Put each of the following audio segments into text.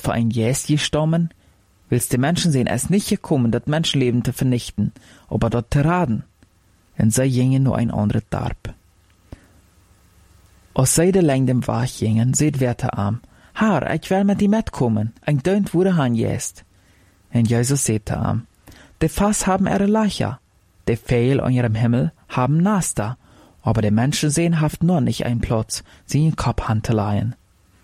hast für ein Jäst gestorben? Willst die Menschen sehen, es nicht gekommen, das Menschenleben zu vernichten, aber dort zu raden? Und sie gingen nur ein anderes Darb. Als sie de lang dem Weg gingen, seht wer te am, Herr, ich will mit die mitkommen, ein deunt wurde han jest. Und Jesus seht te am, de Fass haben ihre Leicher, de Vögel an ihrem Himmel haben Nester, aber die Menschen sehen haft nur nicht einen Platz, sie in Kopf zu leihen.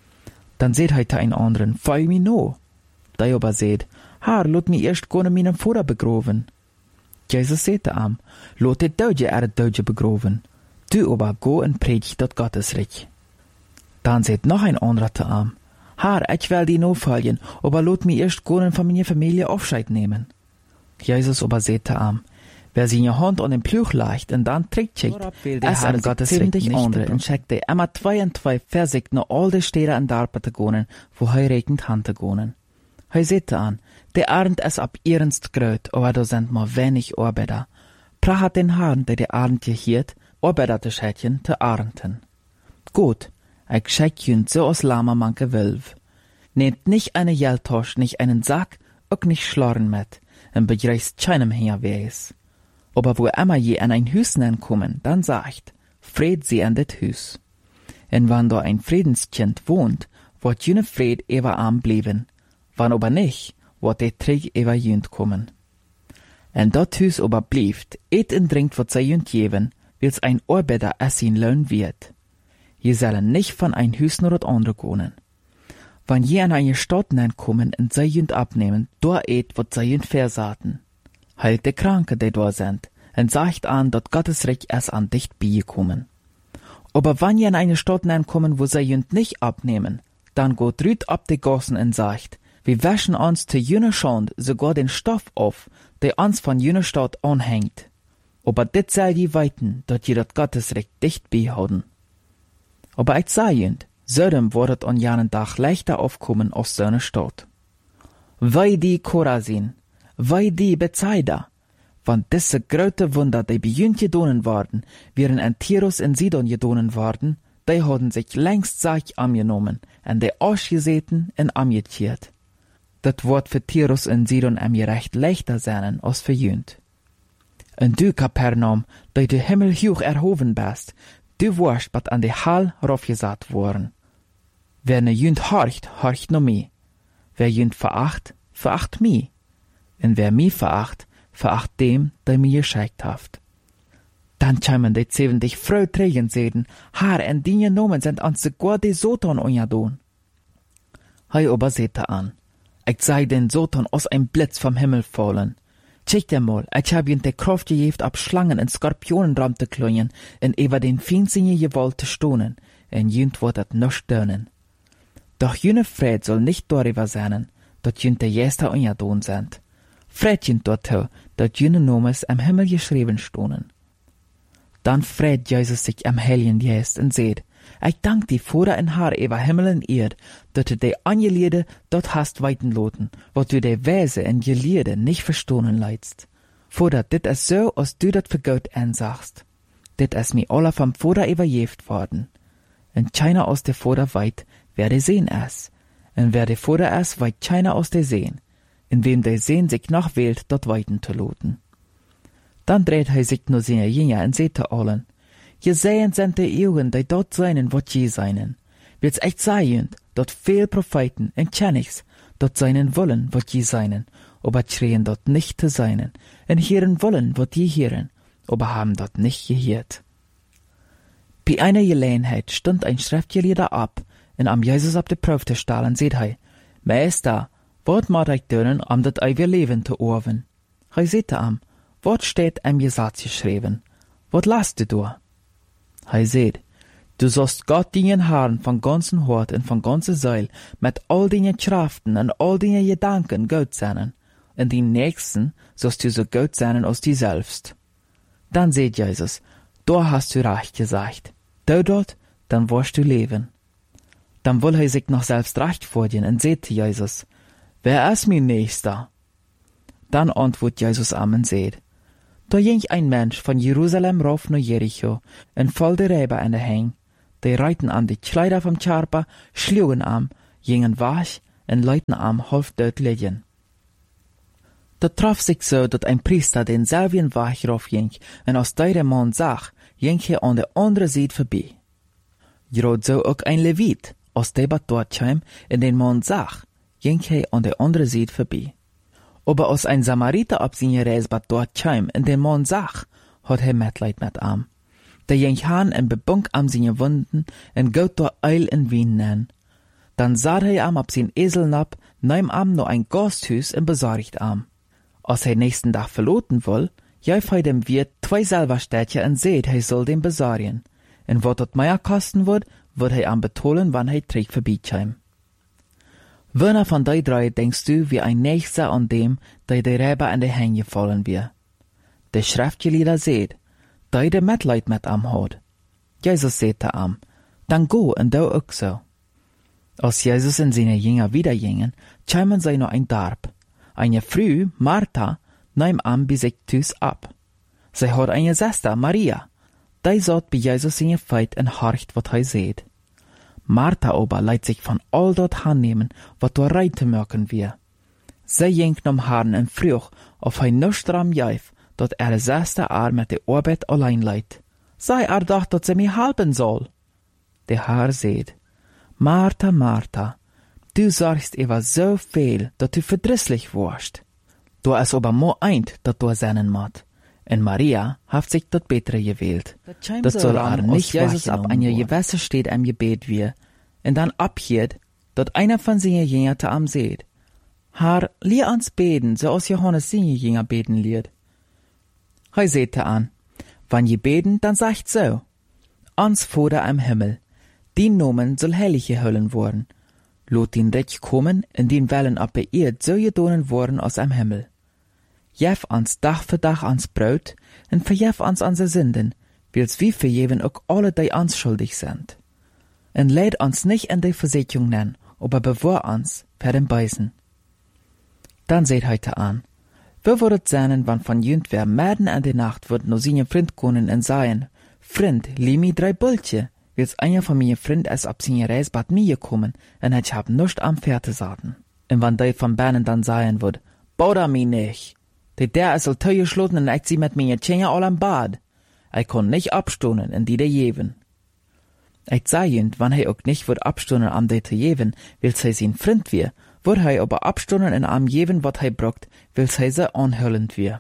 Dann seht heute ein anderen, feu mi no. Der aber seht, Herr, lot mi erst gone meinem Vater begraven. Jesus seht am, lot de Deutsche Deutsche begraven. Du aber go und predigt dat Gottesreich. Dann seht noch ein anderer te am, Herr, ich will die no folgen, aber lot mi erst gone von meiner Familie Aufscheid nehmen. Jesus aber seht te am, wer sie in ihr Hand an den Pluch leicht und dann trägt schickt, es an Gottesreich nicht andere und schickt de immer 2 und 2 versigt nur all de Städte an Darpa te gonen, wo hei regend Hand te gonen. Hei seht an, der Arend es ab ihrenst gröt, aber da sind mal wenig Arbeiter. Prahat den Herrn, der die Arend gehiert, Arbeiter te schätjen te Arenden. Gut, ich schick jünd so aus Lama manke Wölf. Nehmt nicht eine Jeltosch, nicht einen Sack, auch nicht Schlorren mit, und begreist keinem her wees. Aber wo immer je an ein Hüs kommen, dann sagt, Fried sie an det Hüs. Und wann da ein Friedenskind wohnt, wird jüne Fried ewer arm blieben. Wann aber nicht, wird der Träg ewer jünd kommen. Und dat Hüs aber blieft, et und trinkt wat sei jünd jeven, wils ein Arbeiter es ihn lohn wird. Je sollen nicht von ein Hüs nur dat andere gonen. Wann je an eine Stadt kommen und sei jünd abnehmen, da et wat sei jünd versaten. Heilt de Kranke, die da sind, und sagt an, dat Gottesreich es an dicht beikommen. Aber wann je an eine Stadt kommen, wo sei jünd nicht abnehmen, dann geht rüt ab de Gossen und sagt, wir wäschen uns zu jüner Schand sogar den Stoff auf, der uns von jüner Stadt anhängt. Aber dit soll je weiten, dat je dat Gottesrecht dicht behauden. Aber ich sag jünd, Sodom wordet an jenen Tag leichter aufkommen aus seiner Stadt. Wei die Chorazin, wei die Bethsaida, wann diese große Wunder, die bei jünd gedonen worden, wären in Tyrus in Sidon gedonen worden, die hadden sich längst Sach angenommen, und die ausgeseten und amgetiert. Dat Wort für Tyrus in Sidon recht leichter sein als für jünd. Und du, Kapernaum, die du Himmel hoch erhoben bist, du warst wat an die Hall raufgesat worden. Wer ne jünd horcht no mi. Wer jünd veracht mi. Und wer mi veracht dem, der mi gescheikt haft. Dann kämen die 70 Frau-Trägen sehen, Haar en die genommen sind an sogar die Soton unjadon. Hei aber seht an. Ich sei den Soton aus ein Blitz vom Himmel fallen. Check dir mal, ich hab ihn der Kraft gejeft ab Schlangen und Skorpionenraum zu klungen, und über den Finzinge gewollt zu stohnen, und jünd wird dat noch stöhnen. Doch jüne Fred soll nicht darüber sein, dat jünd der Jester unjadon sind. Fred jünd dort, dat jüne Nomes am Himmel geschrieben stohnen. Dann freut Jesus sich am Helien Jest und seht, ich dank die Vater in Haar über Himmel und Erd, dat du de Angeliede dort hast weiten loten, wat du de Wese in Gelierde nicht verstohnen leidst. Vater, dit es so, als du dat für Gott ansagst. Dit es mi alle vom Vater überjeft worden. Und keiner aus der Vater weit, wer de sehen es. Und wer de Vater es, weit keiner aus der sehen. In wem de sehen sich noch wählt, dort weiten zu loten. Dann dreht sich nur seine Jünger und seht allen, je sehen sind die Augen, die dort seinen, wat je seinen. Wird's echt sein, dort viel Propheten und Kennigs, dort seinen wollen, wat je seinen, aber schreien dort nicht zu seinen, und hören wollen, wat je hören, aber haben dort nicht gehört. Bei einer Gelegenheit stund ein Schriftgelehrter ab, und am Jesus ab der Prof zu stellen, seht hei, Meister, wat mag ich tun, dat ewige Leben zu orven? Hei seht am, wat steht am Gesetz geschrieben? Wat lasst du da? Hei seht, du sollst Gott deinen Herrn von ganzem Hort und von ganzer Seele mit all deinen Kraften und all deinen Gedanken gut sein, und den Nächsten sollst du so gut sein als dir selbst. Dann seht Jesus, da hast du recht gesagt. Du dort, dann wirst du leben. Dann will er sich noch selbst recht vordienen und seht Jesus, wer ist mein Nächster? Dann antwortet Jesus und seht, da ging ein Mensch von Jerusalem rauf nach Jericho, und voll der Räber an der Häng. Die reiten an die Kleider vom Charpa, schlugen am, gingen wach, en Leitenarm half dort liegen. Dat traf sich so, dat ein Priester denselben Weg raufging, en als der Mann zag, ging hij aan de andere zijde voorbij. Gerade so ook ein Levit, als der bat dort kwam, en den Mann zag, ging hij aan de andere zijde voorbij. Aber als ein Samariter op zijn reis bat dort kwam, en den Mann zag, had hij Mitleid met hem. Der ging han en bebunk am seine Wunden, en gout door Eil en Wien nen. Dan zat hij am op zijn Esel nab, neem am no ein Gasthuis en bezorgt am. Als hij nächsten Dag verloten wil, juif hij dem Wirt 2 Silberstädtchen en zeet hij soll dem bezorgen. En wat dat mehr kosten wird hij am betolen, wann hij terug vorbeikäm. Wanneer von die 3 denkst du wie ein Nächster an dem, der die Räber an die Hänge fallen wird? Der Schriftgelehrte seht, der de Mitleid mit am hat. Jesus sagte am, dann go en du auch so. Als Jesus en seine Jünger wiedergingen, kämen sie noch ein Dorp. Eine Frau, Martha, nahm am bei sich thuis ab. Sie hat eine Schwester, Maria. Die satt bei Jesus in ihr Feit en horcht, wat hij seht. Martha aber leidt sich von all dort annehmen, wat door rein te merken wir. Sie ging nom Herrn en vroeg, of hij nuscht am juif, dat Schwester met de Arbeit allein leidt. Sei dacht, dat sie mich helpen soll. Der Herr seht, Martha, Martha, du sorgst über so viel, dat du verdrisslich warst. Du es aber mo eint, dat du sennen mat. En Maria hat sich dat Betere gewählt. Dat soll nicht Jesus ab einer Gewässer steht am Gebet wir, en dann abhiert, dat einer von seinen Jüngern am seht. Herr, lehr uns beten, so als Johannes seine Jünger beten liert. Hij sehte an, wann je beten, dann sagt so, ans Vater am Himmel, die Nomen soll heilig gehüllen worden. Lot den Recht kommen, in den Wellen ab der Erd so gedonen worden aus am Himmel. Jef ans Dach für Dach ans Brot, en verjef ans anse Sünden, wils wie verjeven auch alle, die ans schuldig sind. En leid ans nicht in die Versicherung nennen, aber bewahr ans per dem Beißen. Dann seht heute an, wo würdet seinen, wann von jünd wer mitten an der Nacht wird no seine Freund konen en sagen, Freund, lieh mi 3 Bultje, wils einer von mir Freund es ab seine Reis bat mir gekommen, en ich hab nuscht am Pferde saten. En wann die von Bernen dann sagen wird, bauda mi nicht, der is al teuer geschloten en ich sie mit mir Tschenja all am Bad. Ich kon nicht abstonen in die der Jeven. Ich sah jünd, wann hij auch nicht wird abstonen am de te Jeven, wils hij sein Freund wir, wird hij aber abstonen in am Jeven, wat hij brokt, wils hij se anhullend wir.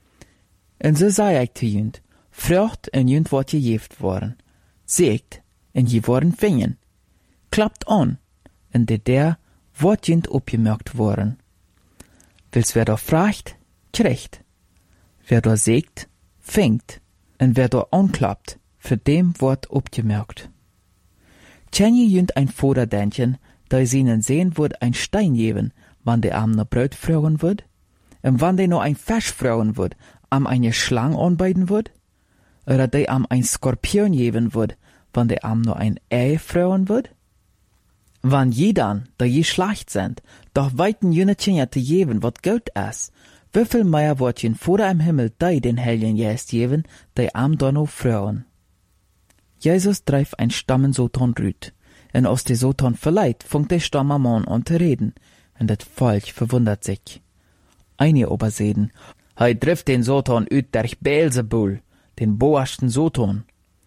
En so sei ich te jünd, frucht en jünd wordt gejeft worden. Seegt, en je worden vingen. Klappt an, en der wordt jünd opgemerkt worden. Wils wer da fragt, kriegt. Wer da sägt, fängt. En wer da anklappt, für dem wordt opgemerkt. Ken je jünd ein Vater denken, da ihnen sehen wird ein Stein geben, wann der am no Brot fragen wird? Und wann der no ein Fisch fragen wird, am eine Schlange anbeiden wird? Oder der am ein Skorpion geben wird, wann der am no ein Ei fragen wird? Wann je dann, da je schlecht sind, doch weiten jene Tjenja te geben, wat Geld is, wieviel mehr wird jen Vater im Himmel die den Helgen jest geben, die am da no fragen? Jesus dreif ein Stammen Soton rüt, en aus de Soton verleiht, funkt der Stammermann an te reden, en dat Volk verwundert sich. Einige aber sehen, hei trifft den Soton üt durch Beelzebul, den boasten Soton.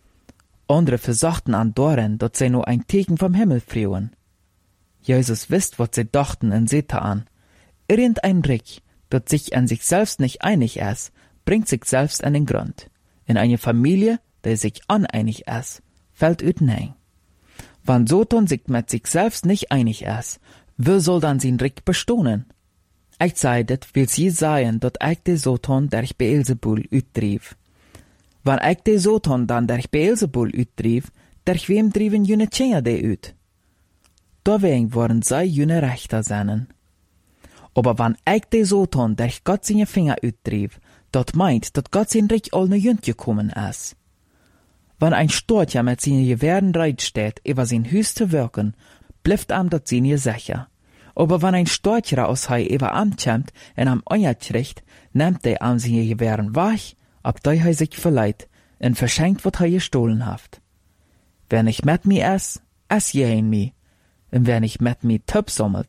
Andere versachten an Doren, dat sie nur ein Teken vom Himmel frieren. Jesus wisst, wat sie dachten en sehte an. Irgendein Rick, dat sich an sich selbst nicht einig ist, bringt sich selbst an den Grund. In eine Familie, der sich uneinig ist, fällt üten. Wann Soton sich mit sich selbst nicht einig ist, wie soll dann sein Rick bestohnen? Ich sei dat, will sie sagen, dat ich de Soton durch Beelzebul uttrieb. Wann ich de Soton dann durch Beelzebul uttrieb, durch wem drieben jene Tjenja de ut? Deswegen worden sei jene Rechter seinen. Aber wann ich de Soton durch Gott seine Finger uttrieb, dat meint, dat Gott sein Rick all ne jünd gekommen ist. Wann ein Storch mit seinen Gewehren reit steht, über sein Hüs zu wirken, blifft am dat seine sicher. Aber wenn ein Storcher aus hei über am kämmt en am Eier kriegt, nimmt der am seine Gewehren wach, ab dei hei sich verleiht, en verschenkt, wat hei gestohlen haft. Wer nicht mit mi ess je in mi, und wer nicht mit mi töp sammelt,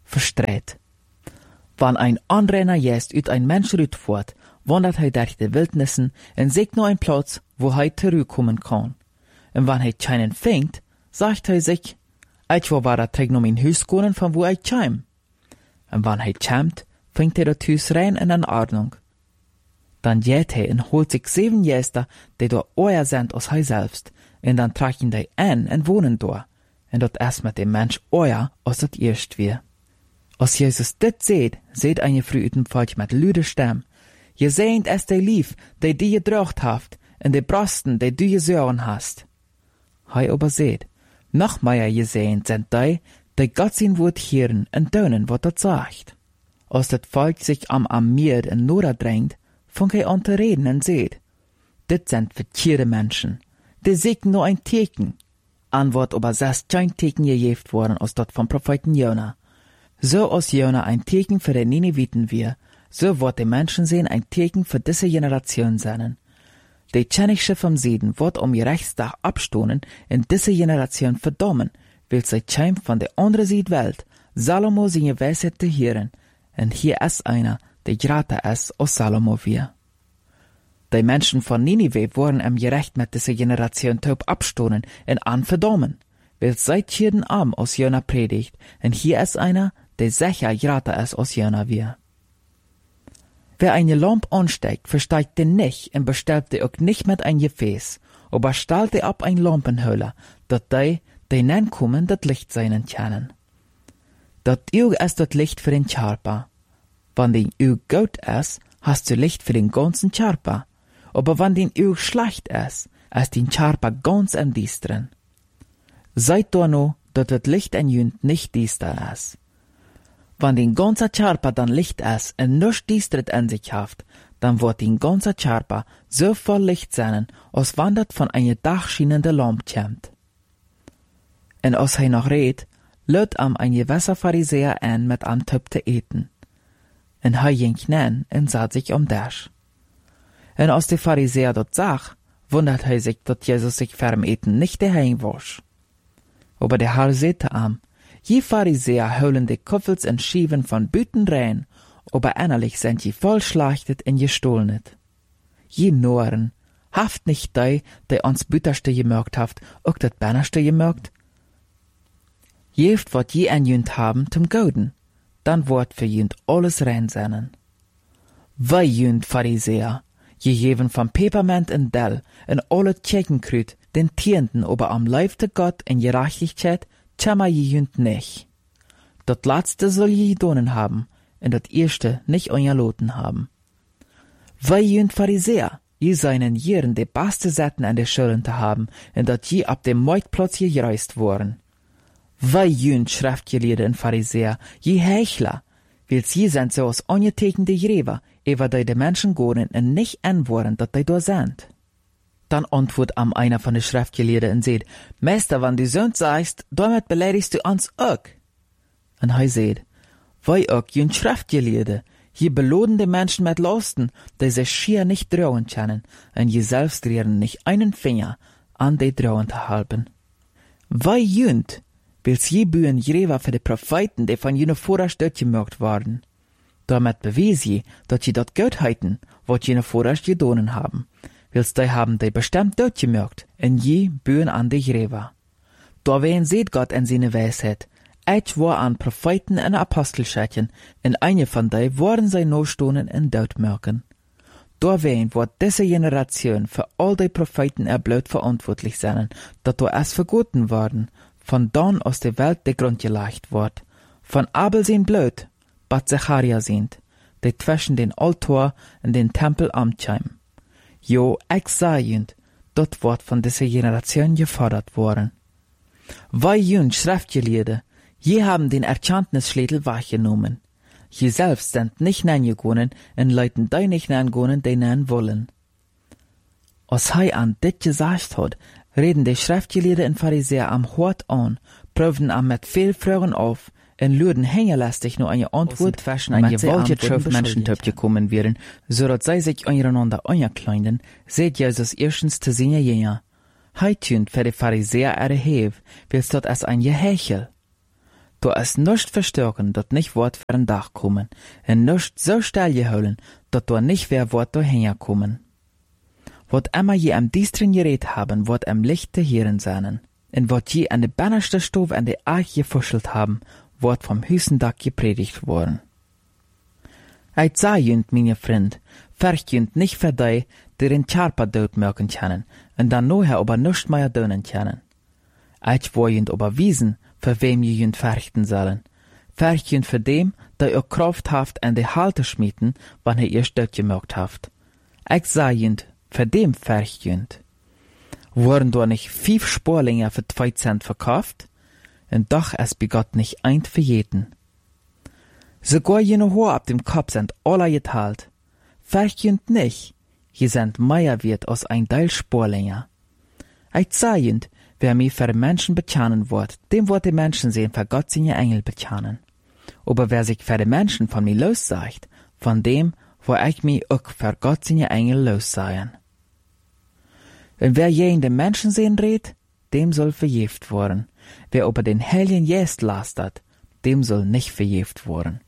verstreut. Wann ein Anrenner jest ut ein Mensch rütfort, wandert hij durch die Wildnissen und sucht nur ein Platz, wo hij zurückkommen kann. Und wann hij keinen findet, sagt hij sich, ich will bara terug naar mijn huis gaan von wo ich kam. Und wann hij kommt, findet hij das Haus rein und in Ordnung. Dann geht hij und holt sich 7 Gäste, die dort euer sind als hij selbst, und dann tragen die ein und wohnen dort. Und dat ist mit dem Mensch euer, als das erst wir. Als Jesus dit seht eine Frau uit dem Volk mit lüder Stimme, je seht es die lief, die gedrocht haft, und die Brasten, die du gesäuren hast. Hij aber seht, noch mehr gesehen sind die Gott sein Wort hören und tun, was dat sagt. Als das Volk sich am Meer in Nora drängt, fängt er an zu reden und seht, dit sind verkehrte Menschen, die sägen nur ein Teken. Antwort aber selbst kein Teken gegeben worden als dat vom Propheten Jona. So als Jona ein Teken für den Nineviten wir, so wird die Menschen sehen ein Teken für diese Generation sein. Die Tschennische vom Süden wird Gerechtstag abstoßen in diese Generation verdammen, weil sie käm von der anderen Südwelt, Salomo seine Weisheit zu hören, und hier ist einer, der grater ist als Salomo wir. Die Menschen von Ninive wurden im Gerecht mit dieser Generation taub abstoßen und anverdammen, weil sie jeden Arm aus Jona predigt, und hier ist einer, der sicher grater ist als Jona wir. Wer eine Lampe ansteigt, versteigt den nicht und bestellt die auch nicht mit ein Gefäß, aber stellt die ab ein Lampenhöhle, dat die nankommen, das Licht sein können. Dat Auge ist das Licht für den Körper. Wenn den Auge gut ist, hast du Licht für den ganzen Körper. Aber wenn den Auge schlecht ist den Körper ganz im Düsteren. Seid da noch, dass das Licht in Jünd nicht düster ist. Wenn den ganzen Körper dann Licht ist und nichts düstert in sich haft, dann wird den ganzen Körper so voll Licht sein, als wenn das von einer dachschienenden Lampe kommt. Und als er noch redet, lädt ein gewisser Pharisäer ein, mit einem Töpf zu eten. Und er ging hinein und sah sich Tisch. Und als der Pharisäer dort sah, wundert er sich, dass Jesus sich vor dem Eten nicht daheim wasch. Aber der Herr sagte ihm, je Pharisäer holen die Köffels und Schieven von Büten rein, aber innerlich sind je voll schlachtet und gestohlenet. Je Noren, haft nicht die uns Büterste gemerkt haft, auch dat Bannerste gemerkt? Jeft wat je an jünd haben zum Goden, dann wird für jünd alles rein sein. Wei jünd Pharisäer, je geven von Peperment und Dell und alle Tjekenkrüt, den Tienden aber am Leib Gott in Gerechtigkeit, tschammer je jünd nicht. Dat letzte soll je gedonen haben, und dat erste nicht onjaloten haben. Wei jünd Pharisäer, je seinen Jieren de beste Setten an der Schulen zu haben, und dat je ab dem Marktplatz gereist worden. Wei jünd Schriftgelehrte und Pharisäer, je Heuchler, weil sie sind so als ongetekende Gräber, ewa die Menschen goren und nicht antworten, dat die da sind. Dann antwortet einer von den Schriftgelehrten und sagt, Meister, wenn du Sünd sagst, damit beleidigst du uns auch. Und er sagt, wei auch jünd Schriftgelehrte, je belohnen die Menschen mit Lasten, die sich schier nicht trauen können, und je selbst rühren nicht einen Finger an die trauen zu halten. Wei jünd, will's je bühen Gräber für die Propheten, die von jene vorher gemacht worden. Damit bewies je, dass je dort Göttheiten, wat jene vorher gedonen haben. Will's die haben die bestimmt dort gemacht, und je bühen an die Gräber. Da wen seht Gott in seine Weisheit, ich war an Propheten und Apostelschätchen, und eine von die waren sie nachstonen und dort merken. Da wen wird diese Generation für all die Propheten erblöd verantwortlich sein, dass da erst vergoten worden, von dann aus der Welt der Grund gelegt wird. Von Abel sein Blut, bat Zacharia sind, die zwischen den Altar und den Tempel amtschheim. Jo, ich sah jünd, dort wird von dieser Generation gefordert worden. Wei jünd Schriftgelehrte, je haben den Erkenntnisschlädel wahrgenommen. Je selbst sind nicht neingegangen und Leuten die nicht neingehen, die nein wollen. Als er an dit gesagt hat, reden die Schriftgelehrten und Pharisäer am Hort an, prüfen am mit viel Fragen auf, und lüden hängerlästig nur eine Antwort, zwischen ein gewaltiges Schöpf Menschentyp gekommen wären, so dass sie sich untereinander ankleiden, seht Jesus erstens zu seine Jünger. Hei tünt für die Pharisäer ihre Hev, willst dort als ein Gehechel. Du is nuscht verstärken, dat nicht Wort für ein Dach kommen, en nuscht so steil geholen, dat du nicht wer Wort dahinter kommen. Wat immer je am diestren geredet haben, wird am Licht der Hirn sein. Und wat je an de bannerste Stove an de Arch gefuschelt haben, wird vom Hüsendach gepredigt worden. Eit sei jünd, meine Freund, ferch jünd nicht für die, die den Charpa dort mögen können, und dann nachher aber nicht mehr dönen können. Eit wo jünd aber wiesen, für wem je jünd verrichten sollen. Ferch jünd für dem, der ihr Kraft haft an de Halte schmieden, wann ihr Stück gemerkt haft. Ich sei jünd, für dem ferch jünd. Wurden da nicht 5 Sporlinge für 2 Cent verkauft? Und doch es begott nicht ein für jeden. Sogar jene Haar ab dem Kopf sind alle geteilt. Verchjünd nicht, je sind mehr wird als ein Teil Sporlinge. Ich sehend, wer mich für Menschen bezanen wird, dem wird die Menschen sehen für Gott seine Engel bezanen. Aber wer sich für die Menschen von mir lossagt, von dem, wo ich mich auch für Gott seine Engel losseien. Und wer je in den Menschen sehen redet, dem soll verjeft worden. Wer aber den Heiligen Geist lastet, dem soll nicht verjeft worden.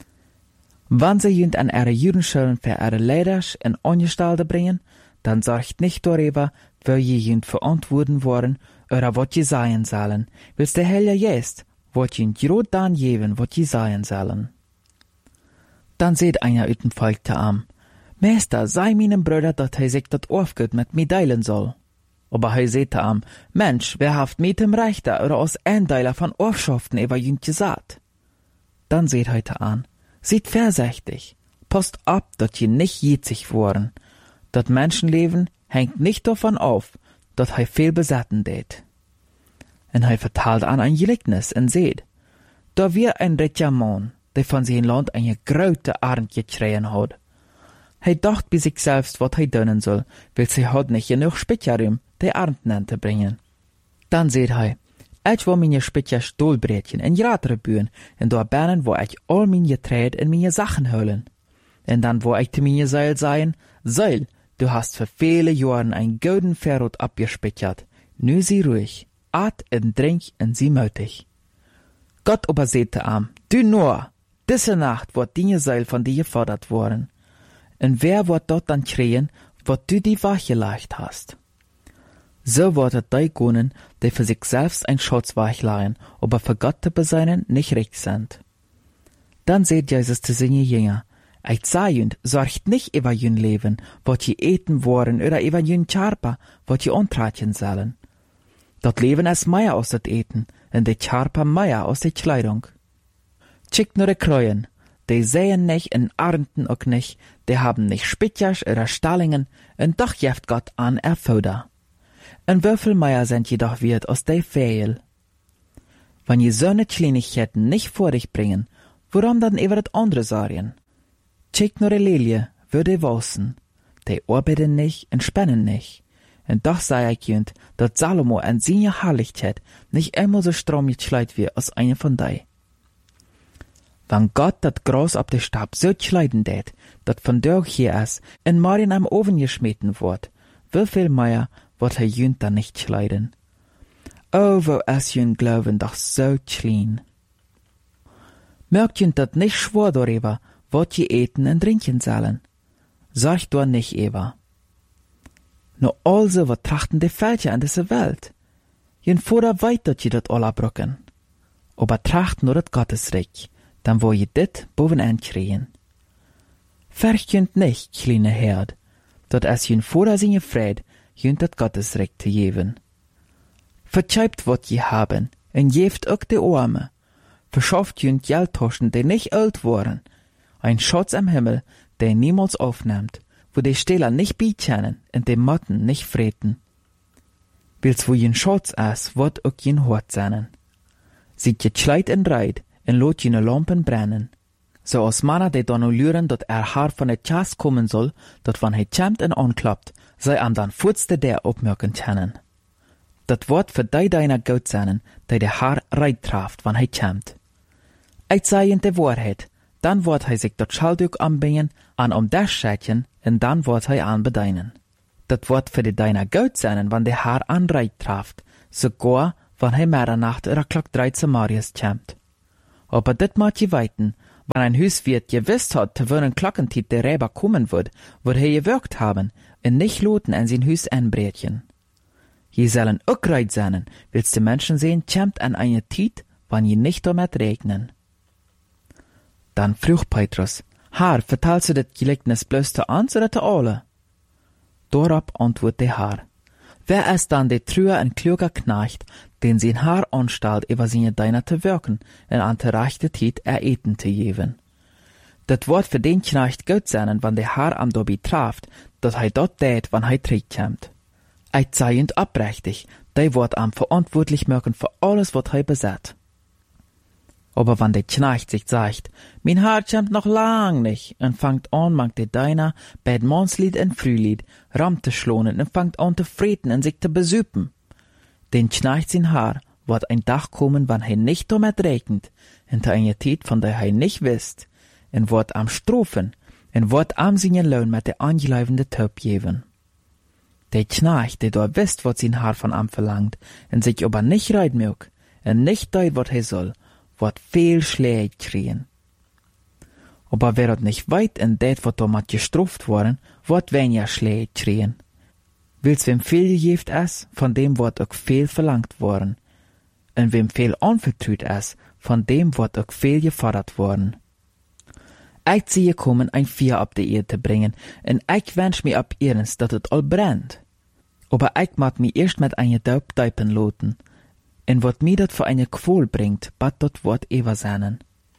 Wann sie jünd an ihre Judenschulen für ihre Leiders in Ongestelde bringen, dann sorgt nicht darüber, wer je jünd verantworten worden, oder wat je sein sollen, willst der Heilige Geist, wat jünd grad dann geben, wat je sein sollen. Dann seht einer uit dem Volk te am, Meister, sei meinem Bruder, dat hij sich dat aufgut mit mir teilen soll. Aber hij seht am, Mensch, wer haft mit dem Rechter oder aus Eindeiler von Aufschaften über jünd gesagt? Dann seht heute an, seht vorsichtig, passt ab, dat je nicht jitzig worden. Dat Menschenleben hängt nicht davon auf, dat hij viel besetzen det. En hij vertalt an ein Gleichnis en seht, da wir ein richer Mann, der von sein Land eine grote Arend gekriegen hat. Hij dacht bei sich selbst, wat hij doen soll, weil sie hat nicht genug Spitjarum, die Arend te bringen. Dann seht hij, ich will meine Spitja Stolbrädchen en Gratere bühen, en da bernen, wo ich all meine Getreide en meine Sachen holen. En dann wo ich zu meine Seil sein, Seil, du hast für viele Jahren ein golden Verrot abgespitjert. Nu sie ruhig, at en drink en sie mötig. Gott aber sehte am, du nur, diese Nacht wird deine Seil von dir gefordert worden. Und wer wird dort dann kriegen, wat du die Wache leicht hast? So wird es die gönnen, die für sich selbst ein Schutzweich leihen, aber für Gott zu beseinen nicht recht sind. Dann seht Jesus zu seinen Jünger, ich sag jünd, sorgt nicht über jün Leben, wat je eten wollen, oder über jün Charpa, wat je ontratjen sollen. Dat Leben ist mehr aus dat Eten, und die Charpa mehr aus der Kleidung. Schickt nur die Kreuen, die sehen nicht und ernten auch nicht, die haben nicht Spitjas oder Stallingen, und doch jeft Gott an Erfuder. En wieviel mehr sind jedoch wert aus der Fehl? Wenn je so ne Kleinigkeiten nicht vor dich bringen, warum dann über das andere sorgen? Check nur die Lilie, würde wachsen. Die arbeiten nicht und spannen nicht. Und doch sei ich jünd, dass Salomo an seine Herrlichkeit nicht einmal so strom geschleit wird als eine von die. Wenn Gott dat Gras ab der Stab so schleiden tät, dat von durch hier ist, in Marien am Ofen geschmeten wird, wieviel mehr wird er jünd dann nicht schleiden? Oh, wo es jünd glauben doch so klein. Merkt jünd dat nicht schwor darüber, wat je eten und trinken sollen. Sorgt doch nicht über. No also wat trachten die Völker an dieser Welt. Jünd vorder weit dat je dat alle brücken. Aber tracht nur dat Gottesreich, dann wo je dit bovenaan kriegen. Vercht jünd nicht, kleine Herd, dat es jünd vorder seine Fried, jünd dat Gottesreich te geben. Vertscheibt wat je haben, en jeft ook de Arme. Verschafft jünd Geldtaschen, die nicht alt waren. Ein Schatz am Himmel, der niemals aufnimmt, wo die Stähler nicht bekennen und die Motten nicht freten. Wils wo jen Schatz ist, wird auch jen Hort sein. Sieht je Schleit en Reit, en lot jene Lampen brennen. So als Manner, die dann luren, dat Haar von der Chas kommen soll, dat wann kämmt en anklappt, sei am dann furzte der opmerken können. Dat wird für die deiner gut sein, die der Haar reit traft, wann kämmt. Ich sei in der Wahrheit, dann wird sich dat Schalduk anbringen, an das Schätchen, und dann wird anbedeinen. Dat wird für die deiner gut sein, wann der Haar an reit traft, sogar wann Mitternacht oder Klock 3 zu Marius kämmt. Aber dit maat je weiten, wann ein Huiswirt gewusst hat, te wann Klockentiet der Räber kommen wird er gewirkt haben, en nicht loten an sein Hus anbrechen. Je sollen ook reit sein, willst de Menschen sehen, kämmt an eine Tiet, wann je nicht damit regnen. Dann frug Petrus, Herr, vertelst du dit Gleichnis bloß te uns oder te alle? Dorop antwortet der Herr, wer ist dann der trühe en kluger Knecht, den sein Herr anstalt, über seine Diener te wirken, en an der rechte Tiet eten te geben. Dat wordt für den Knecht gut sein, wann der Herr am dobi traft, dat hij dort deed, wann hij terugkommt. Eit seiend abrechtig, der wordt am verantwortlich machen für alles, wat hij besat. Aber wann der Knecht sich sagt, mein Herr kommt noch lang nicht, und fangt an, mangt der Diener, bei Mannslied und Frühlied, Ram zu schlonen, und fangt an zu freten und sich zu besüppen. Den Knecht sein Herr wird ein Tag kommen, wann hij nicht damit regnet, hinter einer Zeit, von der hij nicht wisst, und wird am Strofen, und wird am seinen Lohn mit der angeleibende Töp geben. Der Knecht, der da wisst, was sein Herr von am verlangt, und sich aber nicht reid mög, und nicht deit, wat hij soll, wird viel Schläge kriegen. Aber wer hat nicht weit in det, wat damit gestruft worden, wird weniger Schläge kriegen. Willst wem viel gegeft es, von dem wird auch viel verlangt worden. Und wem viel anvertraut es, von dem wird auch viel gefordert worden. Ich sehe kommen, ein Feuer ab die Erde bringen, und ich wünsch mir ab ihrens, dat het all brennt. Aber ich mag mi erst mit einer Daub deipen loten, und wat mir dat für eine Qual bringt, bat dat Wort ever seinen.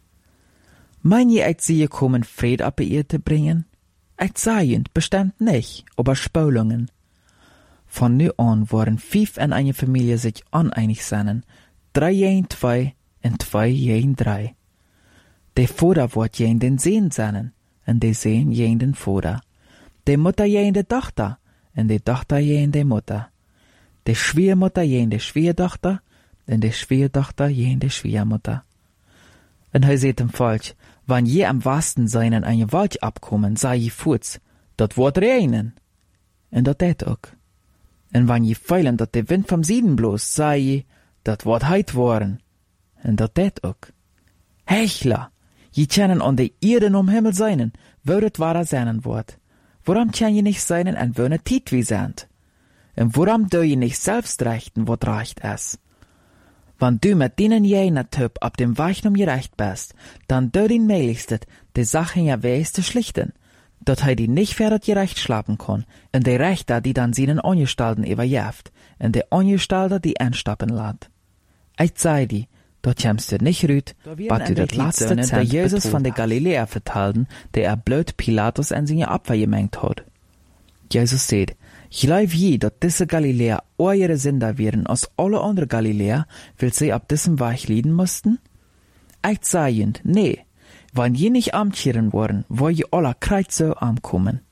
Mein je, ich sehe kommen, Fried ab die Erde bringen? Ich sehe bestimmt nicht, aber Spülungen. Von nu an waren 5 in einer Familie sich uneinig seinen, 3 gegen 2 und 2 gegen 3. Der Vater wird gegen den Sohn sein, und der Sohn gegen den Vater. Der Mutter gegen die Tochter, und die Tochter gegen die Mutter. Der Schwiegermutter gegen die Schwiegertochter, und die Schwiegertochter gegen die Schwiegermutter. Und er seht ihm falsch, wann je am wahrsten seinen eine Wald abkommen, sei je Fuß, dat wird regnen. Und dat det auch. Und wann je feilen, dat der Wind vom Süden bloß, sei je, dat wird heit worden. Und dat det auch. Hechler! Je können an der Erde um Himmel seinen, wo das wahrer seinen wird. Warum kann je nicht seinen an wo ne Tiet wie sind? Und warum do je nicht selbst rechten, wat recht ist? Wann du mit denen jener Typ ab dem Weichnum gerecht bist, dann do den meiligste, die Sachen ja weis zu schlichten, dat hij die nicht verder gerecht schlapen kann, und die Rechter, die dann seinen Angestalten überjäft, und die Angestalter, die anstappen lässt. Ich sei die, dort kämst du nicht rüt, bat du das letzte Zent der Jesus von der Galiläa vertalten, der blöd Pilatus an seine Opfer gemengt hat. Jesus sagt, ich glaub je, dat diese Galiläa eure Sünder wären als alle andere Galiläa, will sie ab diesem Weg lieden mussten? Ich sage, nee, wann je nicht amtchieren worden, wo je alle kreit so ankommen.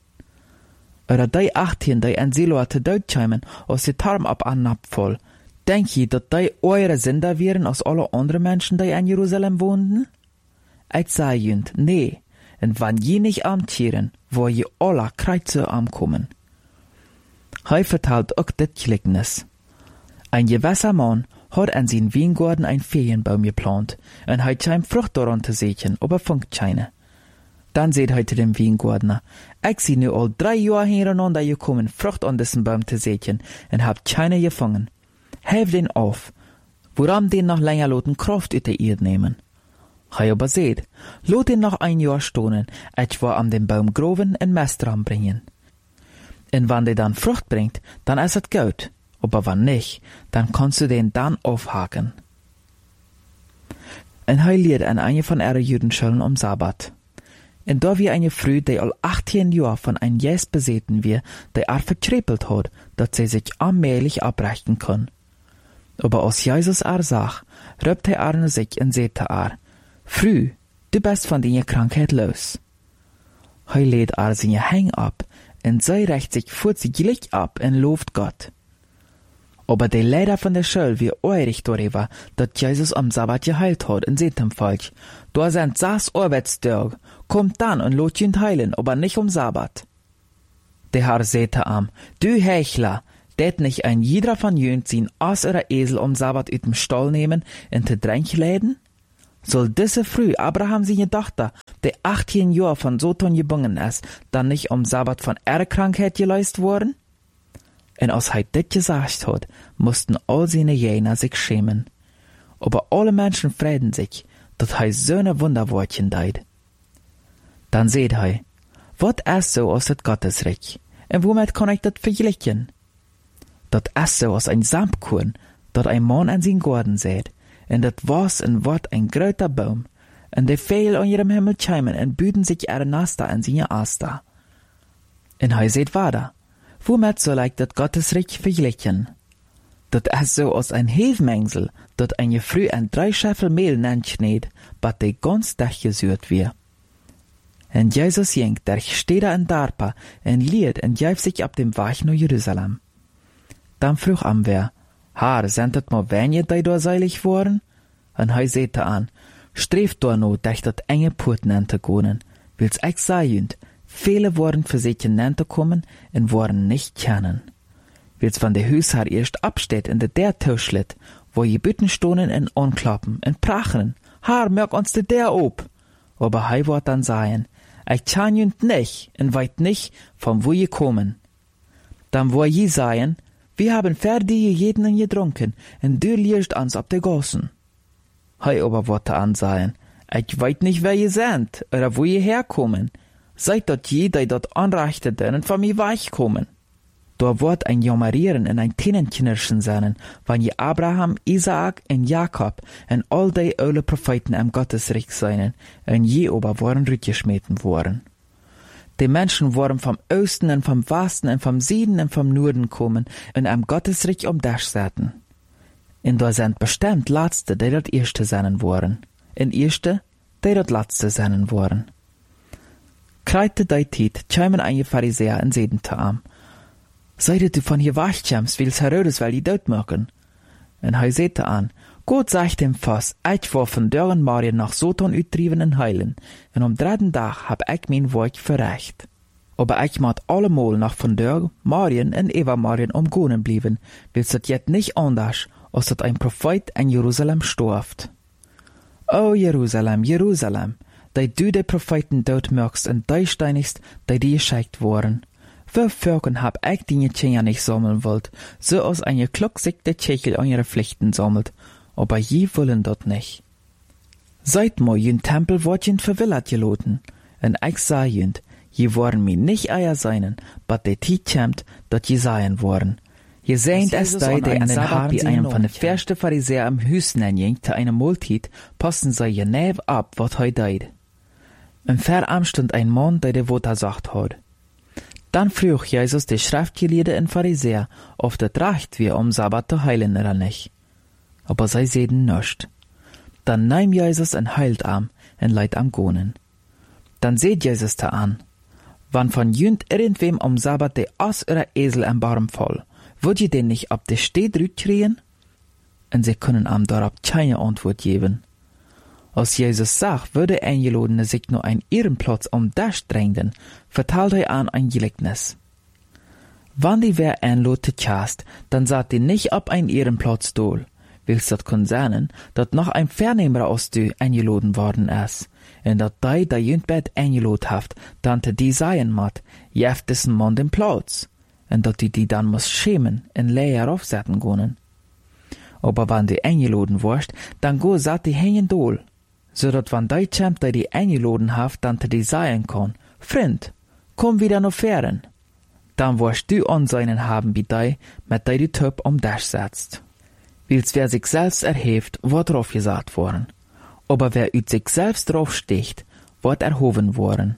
Oder die 18, die an Siloa te dood kämen, aus die Tarm ab an Napp voll, denk je, dat die eure Sünder wären als alle andere Menschen, die in Jerusalem wohnten? Ich sage, nee, und wann je nicht amtchieren, wo je alle kreit so ankommen. Hij vertelt auch dit Gleichnis. Ein gewisser Mann hat an seinen Weingarten ein Ferienbaum geplant, und hij scheint Frucht daran zu sehen, aber funkt keine. Dann seht hij zu dem Weingärtner, ich sie nu all 3 Jahre hintereinander gekommen, Frucht an diesem Baum zu sehen, und hab keine gefangen. Helf den auf, woran den noch länger loten Kraft ut der Erde nehmen. Hij aber seht, lot den noch 1 Jahr stonen, ich war an dem Baum groven und Mest dran bringen. Und wenn der dann Frucht bringt, dann ist es gut. Aber wenn nicht, dann kannst du den dann aufhaken. Und er lehrt an eine von ihren Judenschulen am Sabbat. Und da wie eine Frau, die all 18 Jahre von einem Jes besäten wir, die verkrepelt hat, dass sie sich allmählich abbrechen kann. Aber als Jesus sagt, rübt er sich und sagt Frau, du bist von deiner Krankheit los. Er lädt seine Hänge ab, und sie rächt sich vorzüglich ab und lobt Gott. Aber der Lehrer von der Schule wie eurig darüber, dass Jesus am Sabbat geheilt hat, und seht ihm falsch. Da sind 6 Arbeitstage, kommt dann und lot ihn heilen, aber nicht am Sabbat. Der Herr sagte ihm, du Hechler, det nicht ein jeder von jünt sein Ass oder Esel am Sabbat ut dem Stall nehmen und te Dränk läden? Soll diese früh Abraham seine Tochter, die 18 Jahre von Sodom gebunden ist, dann nicht Sabbat von Krankheit geleist worden? Und als dit gesagt hat, mussten all seine Jäger sich schämen. Aber alle Menschen freuen sich, dass so eine Wunderwortchen deit. Dann seht was ist so aus das Gottesreich? Und womit kann ich das vergleichen? Das ist so aus ein Samtkorn, dat ein Mann an sein Garten sät, und dat was und wat ein gröter Baum, und die Vögel an ihrem Himmel cheimen und büden sich ihre Nester an seine Aster. Und seht weiter, womit soll ich das Gottesreich vergleichen? Dat ist so aus ein Hefmengsel, dat ein früh ein 3 Scheffel Mehl nenschneed, bat de ganz Tag gesürt wir. Und Jesus jengt, der steht da in Darpa, und liert und jäuft sich ab dem Weg nach Jerusalem. Dann frug am wer, sind het mal wenige, die da seilig worden? Und sehte an, streeft da no, durch dat enge Porten an te gonen, wils ich sagen, viele worden für sich in te kommen, und worden nicht kennen. Wils van de Huishaar erst absteht in der Tischlit, wo je Bütten stonen und anklappen, und prachen, merk uns de der op. Aber wird dann sagen, ich kann jünd nicht, und weit nicht, von wo je kommen. Dann wo je sagen, wir haben fertig jeden und getrunken, und du liegst uns ab der Gossen. Aber wird dann sagen, ich weit nicht, wer je seid, oder wo je herkommen. Seid dort je, die dort anreichteten und von mir weichkommen. Da wird ein Jammerieren und ein Tännenknirschen sein, wann je Abraham, Isaak und Jakob und all die alle Propheten am Gottesreich seien, und je aber waren rückgeschmeten worden. Die Menschen waren vom Osten und vom Westen und vom Süden und vom Norden kommen und am Gottesreich das säten. Und da sind bestimmt Letzte, die dort Erste sein waren, und Erste, die dort Letzte sein waren. Kreite die Zeit, kämen einige Pharisäer und seden zu ihm, Seidet du von hier wegkommst, wils Herodes will die dort machen? Und sehte an, Gott sagt dem Fass, ich war von deren Marien nach Sodom uittrieben und heilen, und am 3. Tag hab ich mein Werk verrecht. Aber ich mat allemal nach von der Marien und Eva Marien umgonen blieben, wils dat jet nicht anders, als dat ein Prophet in Jerusalem storft. O Jerusalem, Jerusalem, die du de Propheten dort mögst und die steinigst, die dir geschickt worden. Wie Völkern hab ich die Tschenja nicht sammeln wollt, so als eine klucksigte Tschechel an ihre Pflichten sammelt, aber je wollen dort nicht. Seit mo jün Tempel wort jün verwillert geloten, und ich sah jünd, je worden mir nicht eier seinen, but de Tiet kämmt, dat je seien worden. Je sehnt es die, die an den Haar wie einem von den versten Pharisäer am Hüsten enjingt, zu einer Multit, passen sei je nev ab, wat deid. Im Verarm stund ein Mann, der de Wota sagt hat. Dann frug Jesus die Schriftgelehrten und Pharisäer, ob das recht wir Sabbat zu heilen oder nicht. Aber sie sehen nischt. Dann nahm Jesus ein heilt am und leiht am Gonen. Dann seht Jesus da an. Wann von jünd irgendwem Sabbat de Ass oder Esel am Baum voll, würd ihr den nicht ab der Steh rütkriegen? Und sie können am darauf keine Antwort geben. Als Jesus sagt, würde Eingelodene sich nur ein Ehrenplatz das drängen, vertalt an ein Gleichnis. Wann die wer einlot chast, dann sagt die nicht ab ein Ehrenplatz dol, willst dat kann sein, dat noch ein Vernehmer aus du eingeloden worden ist, und dat die jündbett eingelot haft, dann die seien mat, jeft diesen Mann den Platz, und dat die dann muss schämen und leer aufsetzen können. Aber wann die eingeloden wirst, dann go sagt die hängen dol, so dat wann die Champ die eingeloden haft, dann die sagen kann, Freund, komm wieder noch fern. Dann wirst du Ansehen haben wie die, mit die du Töp das setzt. Wils wer sich selbst erhebt, wird drauf gesagt worden. Aber wer ut sich selbst drauf sticht, wird erhoben worden.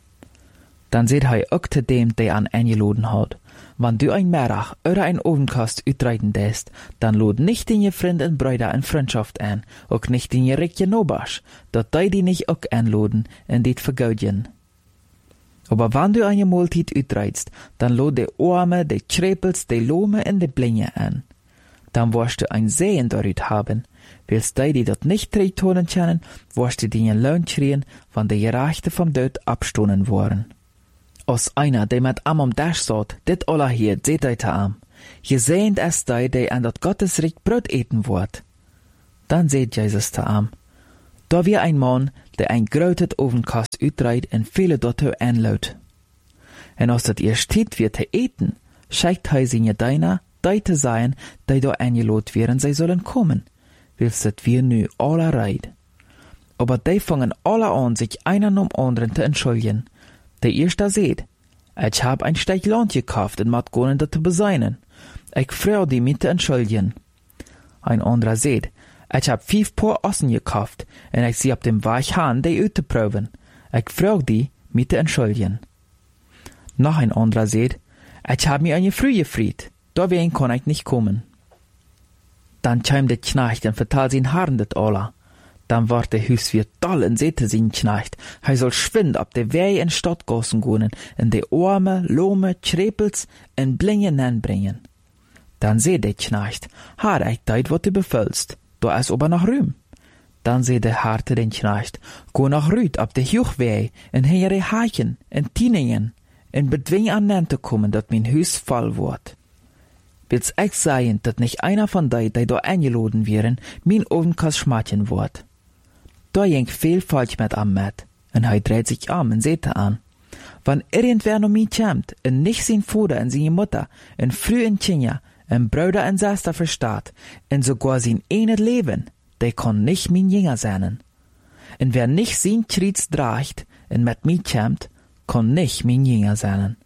Dann seht auch zu dem, der an eingeloden hat. Wann du ein Merach oder ein Ovenkast utreiten lässt, dann lud nicht in je Freund und Brüder in Freundschaft an, auch nicht in je Rikje Nobasch, dat die nicht auch einladen und dit vergaudjen. Aber wann du eine Multit utreitst, dann lud de Arme, de Trepels, de Lome und de Blinge an. Dann wirst du ein Sehen darüber haben. Willst die dat nicht treitonen kennen, wirst du den Lohn kriegen, wann die Gerechte vom Tod abstoßen waren. Als einer, der mit am Dash sagt, dit alla hier, seht euch am. Je sehnt es die an dat Gottesreich Brot eten wird. Dann seht Jesus am. Da wie ein Mann, der ein großes Ovenkast uitreiht en viele dotto anlaut. En als dat eerst tijd weer te eten, scheikt hij zijn deiner, die te zijn, die da angelot wären, zij sollen kommen, wils dat wir nu alle reid. Aber die fangen alle an, sich einer um anderen te entschuldigen. Der erste seht, ich hab ein Stück Land gekauft und mat gonen dat te beseinen. Ich freu die mit te entschuldigen. Ein anderer seht, ich hab 5 Paar Ossen gekauft und ich sie ab dem Weg han, die uit te proben. Ich freu die mit te entschuldigen. Noch ein anderer seht, ich hab mir eine Früh gefried, da wen kann ich nicht kommen. Dann käm der Knecht und vertalt sin Haaren det alle. Dann ward der Huswirt doll und sehte sin Knecht, hij soll schwind ab der Wei in Stadtgassen gonen, in de Arme, Lome, Trepels en Blingen anbringen. Dann seh der Knecht, haar ich deit wat du befüllst, da is aber noch Rühm. Dann seh der Harte den Knecht, go nach Rüd ab der Juchwei, en hingere Hachen, en Tieningen, en bedwing an te kommen, dat mein Hus voll wordt. Will's ich sagen, dat nicht einer von die da eingeladen wären, mein Ovenkast schmatchen wordt. Da ging viel falsch mit am Matt, en hij dreht sich und seht an. Wann irgendwer noch mich kämmt, en nicht sein Vater en seine Mutter, en früh en Kinja, en Bruder en Schwester verstaat, en sogar sein eines Leben, der kann nicht mein Jünger sein. En wer nicht sein Krieg dracht, en mit mich kämmt, kann nicht mein Jünger sein.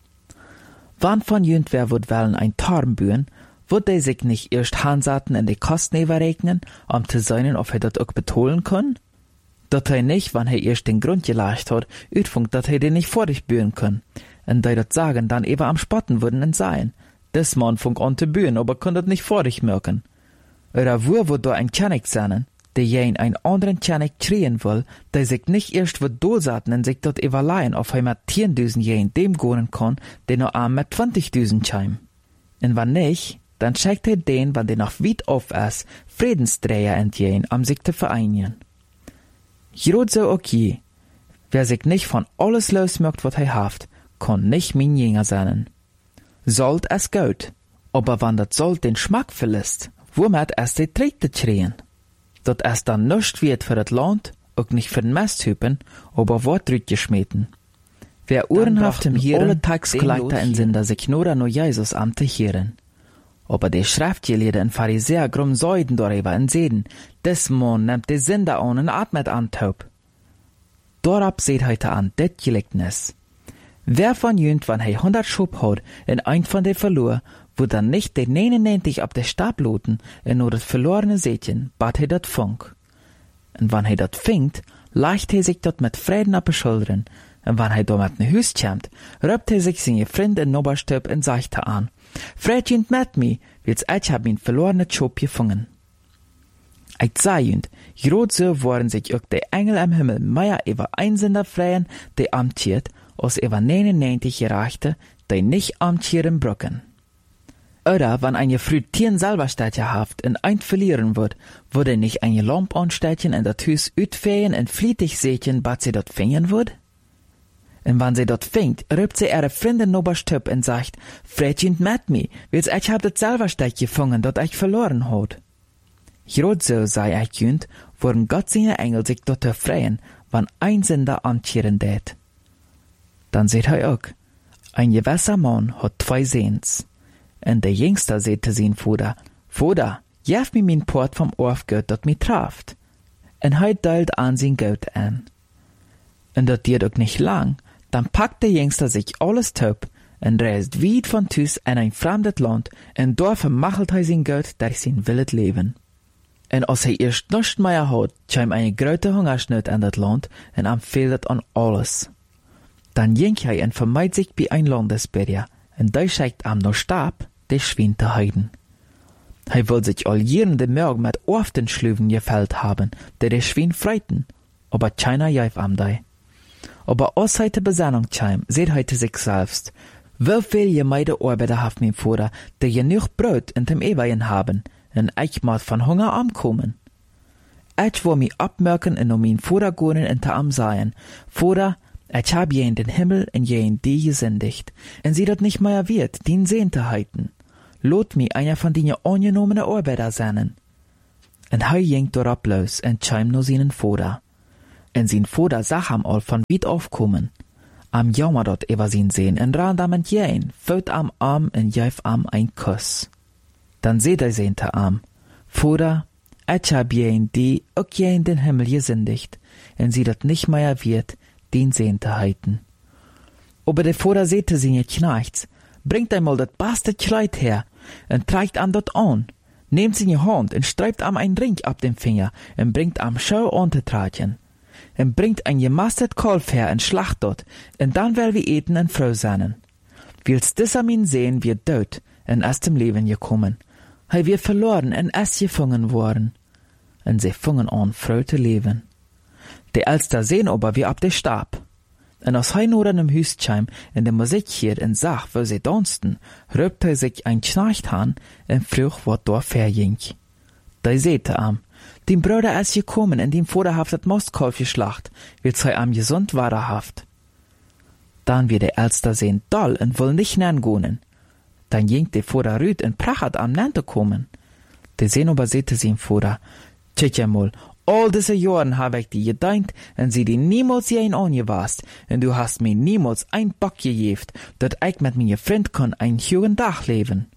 Wann von jüngwer wird wollen ein Tarm bühen, wird der sich nicht erst Hansaten in die Kosten überrechnen, zu sehen, ob er das auch betonen kann? Dat er nicht, wann er erst den Grund geleicht hat, utfunkt, dat er den nicht vor dich bühen kann. Und die dat sagen, dann eben am Spotten würden en sein. Des Mann funk an te bühen, aber kann dat nicht vor dich merken. Oder wo wird da ein König sein, der jen ein anderen König kriegen will, der sich nicht erst wird dosaten und sich dort überleihen, ob er mit 10.000 jen dem gonen kann, der noch arm mit 20.000 scheim. Und wann nicht, dann schickt er den, wann der noch weit auf ist, Friedensträger entjen, sich zu vereinigen. Jrod so okay. Wer sich nicht von alles losmerkt, wat er haft, kann nicht mein Jünger sein. Sollt es gut, aber wann dat Sold den Schmack verlässt, womit es die Tritte kriegen? Dat es dann nicht wird für das Land, auch nicht für den Mesthüpen, aber wird rütgeschmieden. Wer uhrenhaft im Hirn alle Tagsgeleiter in Sinder sich nur an Jesus am te hören. Aber die Schriftgelehrten und Pharisäer grum Säuden darüber und sehen, des Mann nimmt die Sünder an und atmet an taub. Dorab seht heute an det Gleichnis. Wer von jünt, wann er 100 Schub hat, in ein von den verlor, wo dann nicht den 99 ab der Stab loten, in nur das verlorene Sätchen, bat er dat funk. Und wann er dat fingt, leicht er sich dort mit Frieden ab Schultern, und wann er dort mit ne Hüs kämmt, röpt er sich seine Freunde in Noberstöp und sagt er an, Fredjünd mit mi, wils ich hab ihn verlorene Schub gefangen. Ich sah jünd, grot so waren sich auch die Engel am Himmel mehr über Einsender freien, die amtiert, als über 99 gereichte, die nicht amtieren brücken. Oder wenn eine früh Tieren selber Städtchen haft und ein verlieren wird, würde nicht eine Lamp anstädtchen in das Hus utfehen und flietig sätchen, bat sie dort fingen wird? Und wenn sie dort fängt, rübt sie ihre Freundin Noberstöp und sagt, Fredjünd mit mi, wils ich hab das selber Städt gefangen, dat ich verloren hat. Grot so sei ich jünd, worum Gott seine Engel sich dort freien, wann ein Sünder amtieren tät. Dann seht er auch, ein gewisser Mann hat 2 Sehns. Und der Jüngste sagte sein Vater, Vater, jef mi mein Port vom Orfgeld, dat mi traft. Und er deilt an sein Geld an. Und dat geht auch nicht lang, dann packt der Jüngste sich alles taub und reist weit von Tüs in ein fremdes Land und dort vermachelt er sein Geld durch sein wildes Leben. Und als er erst nichts mehr hat, kam eine große Hungersnot in das Land und ihm fehlt an alles. Dann ging er und vermeidet sich bei ein Landesbürger und der schickt ihm noch Stab, der Schwein zu heiden. Er will sich all jeden Morgen mit Orften Schlüven gefällt haben, der Schwein freiten, aber keiner jaif am dei. Aber als heute Besinnung kam, seht heute sich selbst, wie viel gemeide Arbeiter haft mein Vater, der genug Brot in dem Eweien haben, und ich mag von Hunger ankommen. Ich will mich abmerken und mein Vater gehen und am sagen, Vater, ich hab je in den Himmel und je in die gesündigt, und sie dat nicht mehr wird, den Sehn zu halten. Lot mi einer von den angenommenen Arbeiter sein. En hij ging dorop los en kwam naar zijn vader. En zijn vader zag hem al van weit afkomen. Am jammer dat over zijn zeen en ran am entgegen, voet am arm en geef am een kus. Dan zei hij zijn te am, Vader, ich hab jen die ook jen den Himmel gesündigt, en sie dat nicht mehr wird, den Sehen te heiten. Aber der Vater sagte seine Knechts, bringt einmal dat beste Kleid her, en trägt am dat an, nehmt seine Hand en streift am ein Ring ab dem Finger, en bringt am schau Untertratchen, en bringt ein gemastet Kalf her en schlacht dort, en dann wer wir eten en froh sein. Wils dieser min sehen wir dort, en aus dem Leben gekommen. Hij wir verloren en es gefangen worden. En sie fingen an, froh te leven. De Elster sehen aber wie ab de Stab. En als hij nur an dem Huis kwam en de Musik hierd en zag, wo sie dansten, röpt hij sich ein Knecht an en vroeg wat daar verging. Da sagte am, dein Bruder ist gekommen en dein Vater haft het Mostkalf geschlacht, wils hij am gesund wahrhaft. Dann wird der Elster sehen doll en will nicht nangehen. Dann ging der Vater rüt en prachat am Nante kommen. Der Sehen aber sagte sein Vater, tja mal, all diese Jahren habe ich dir gedankt, en sie dir niemals je ein angewast, en du hast mir niemals ein Bock gegeben, dat ich mit meinem Freund kann ein schönen Tag leben.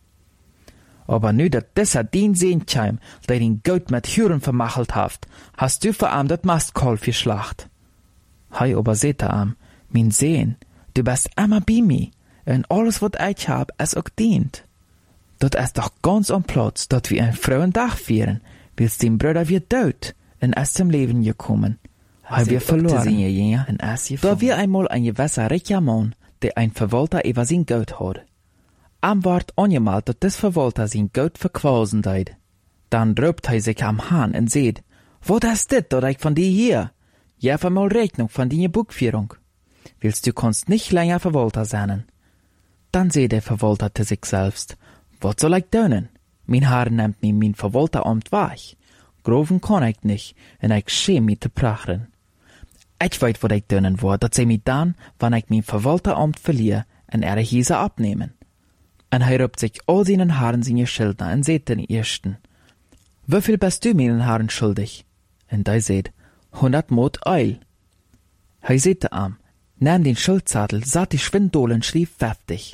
Aber nu dat dieser dien Sehen kam, der den Gold mit Huren vermachelt haft, hast du für am dat Mastkalf geschlacht. Hei aber sagte am, mein Sehen, du bist immer bei mir, en alles wat ich hab, es auch dient. Dat ist doch ganz am Platz, dat wir ein frohen Tag feiern, wils dein Bruder wird tot, en ist zum Leben gekommen. Hij wir verloren, da wir einmal ein gewisser reicher Mann, der ein Verwalter über sein Geld hat. Am ward angemalt, dat des Verwalter sein Geld verquasen deid. Dann röpt hij sich am Hahn en seht, wat ist dit, dat ich von dir hier? Gef einmal Rechnung von deiner Buchführung. Willst du kannst nicht länger Verwalter sein. Dann seht der Verwalter zu sich selbst, wat soll ich tun? Mein Herr nimmt mir mein Verwalteramt weg. Groven kann ich nicht, en ich schäm mich zu prachen. Ich weiß, wat ich tun word, dat sie mich dann, wann ich mein Verwalteramt verliere, en Hiese abnehmen. En hij roept sich all seinen Haaren seine Schilder en seht den ersten, wieviel bist du meinen Haaren schuldig? En der seht, 100 Mot Eil. Hij seht am, nahm den Schuldzadel, satt die Schwindolen, schrieb 50.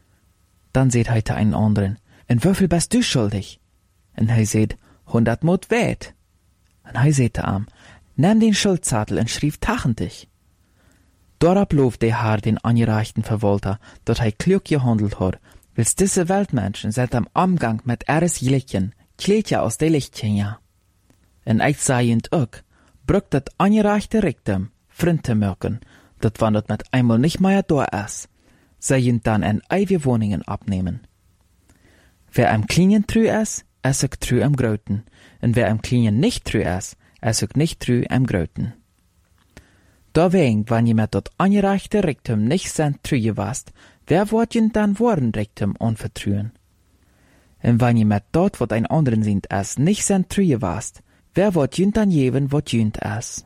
Dann seht hij einen anderen, en wieviel bist du schuldig? En hij seht, 100 Mot weit. En hij seht am, nahm den Schuldzadel en schrieb 80. Dorab looft der Herr den angereichten Verwalter, dat hij klug gehandelt hat, wils diese Weltmenschen seit am Umgang mit ihres Jährlichen Kleidja aus der Lichtchen ja. En ich sehend auch, brückt dat angereichte Richtum, Freund zu merken, dat wann dat mit einmal nicht mehr da ist, sehend dann en eige Wohnungen abnehmen. Wer am Kleinen trü ist auch trü am Groten, und wer am Kleinen nicht trü ist auch nicht trü am Groten. Deswegen, wenn jemand dat angereichte Richtum nicht sein trü gewast, wer wird ihn dann worden Richtum anvertrauen? Und wenn jemand dort, wat ein anderen sind, es nicht sein trü gewast, wer wird ihn dann geben, wat jünt es?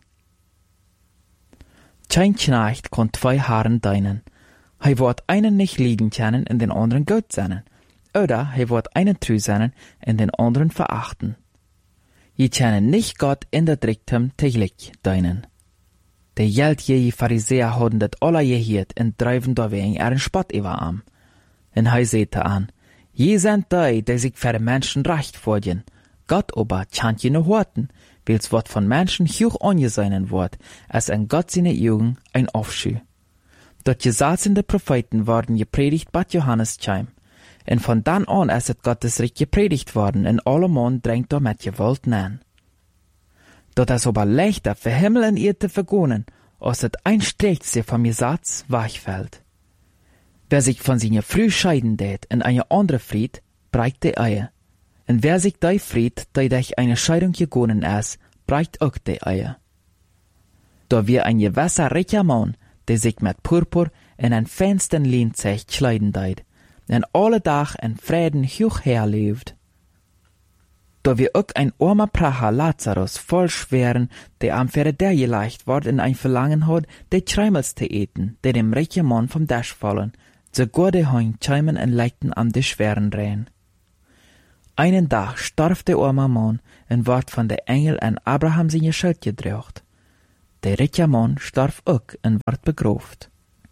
Kein Knecht kann 2 Herren dienen. Hij wird einen nicht lieben können und den anderen gut sein. Oder hij wird einen treu sein und den anderen verachten. Je können nicht Gott in der Richtum täglich dienen. De geldgierige Pharisäer hadden dat alle gehört und drijven daarwegen ihren Spott über am. En hij sagte an, je sind die sich für die Menschen recht vorgehen. Gott aber kann je noch horten, wils wat von Menschen hoch angesehen wird, als ein Gott seine Augen ein Aufscheu. Dort gesalzende Propheten worden gepredigt bei Johannes Chaim. En von dann an ist het Gottes Reich gepredigt worden, en alle Mann drängt damit Gewalt nein. Dat is aber leichter für Himmel und Erde vergonnen, als het ein Strächse von mir Satz wegfällt. Wer sich von seiner Früh scheiden tät in eine andere Fried, breicht die Eier. Und wer sich die Fried, die durch eine Scheidung gegonnen ist, breicht auch die Eier. Da wir ein gewisser reicher Mann, der sich mit Purpur in ein feinsten Leinzeug kleiden tät, und alle Tag in Frieden hoch herlebt. Da wir auch ein armer Pracher Lazarus voll schweren, der am Pferde der gelegt ward in ein Verlangen hat, de Treimels zu eten, der dem reichen Mann vom Dasch fallen, sogar de Heun cheimen und leiten am de schweren Rehen. Einen Tag starf der arme Mann en ward van der Engel an Abraham seine Schuld gedraagt. Der rijke Mann starf ook en ward begrooft.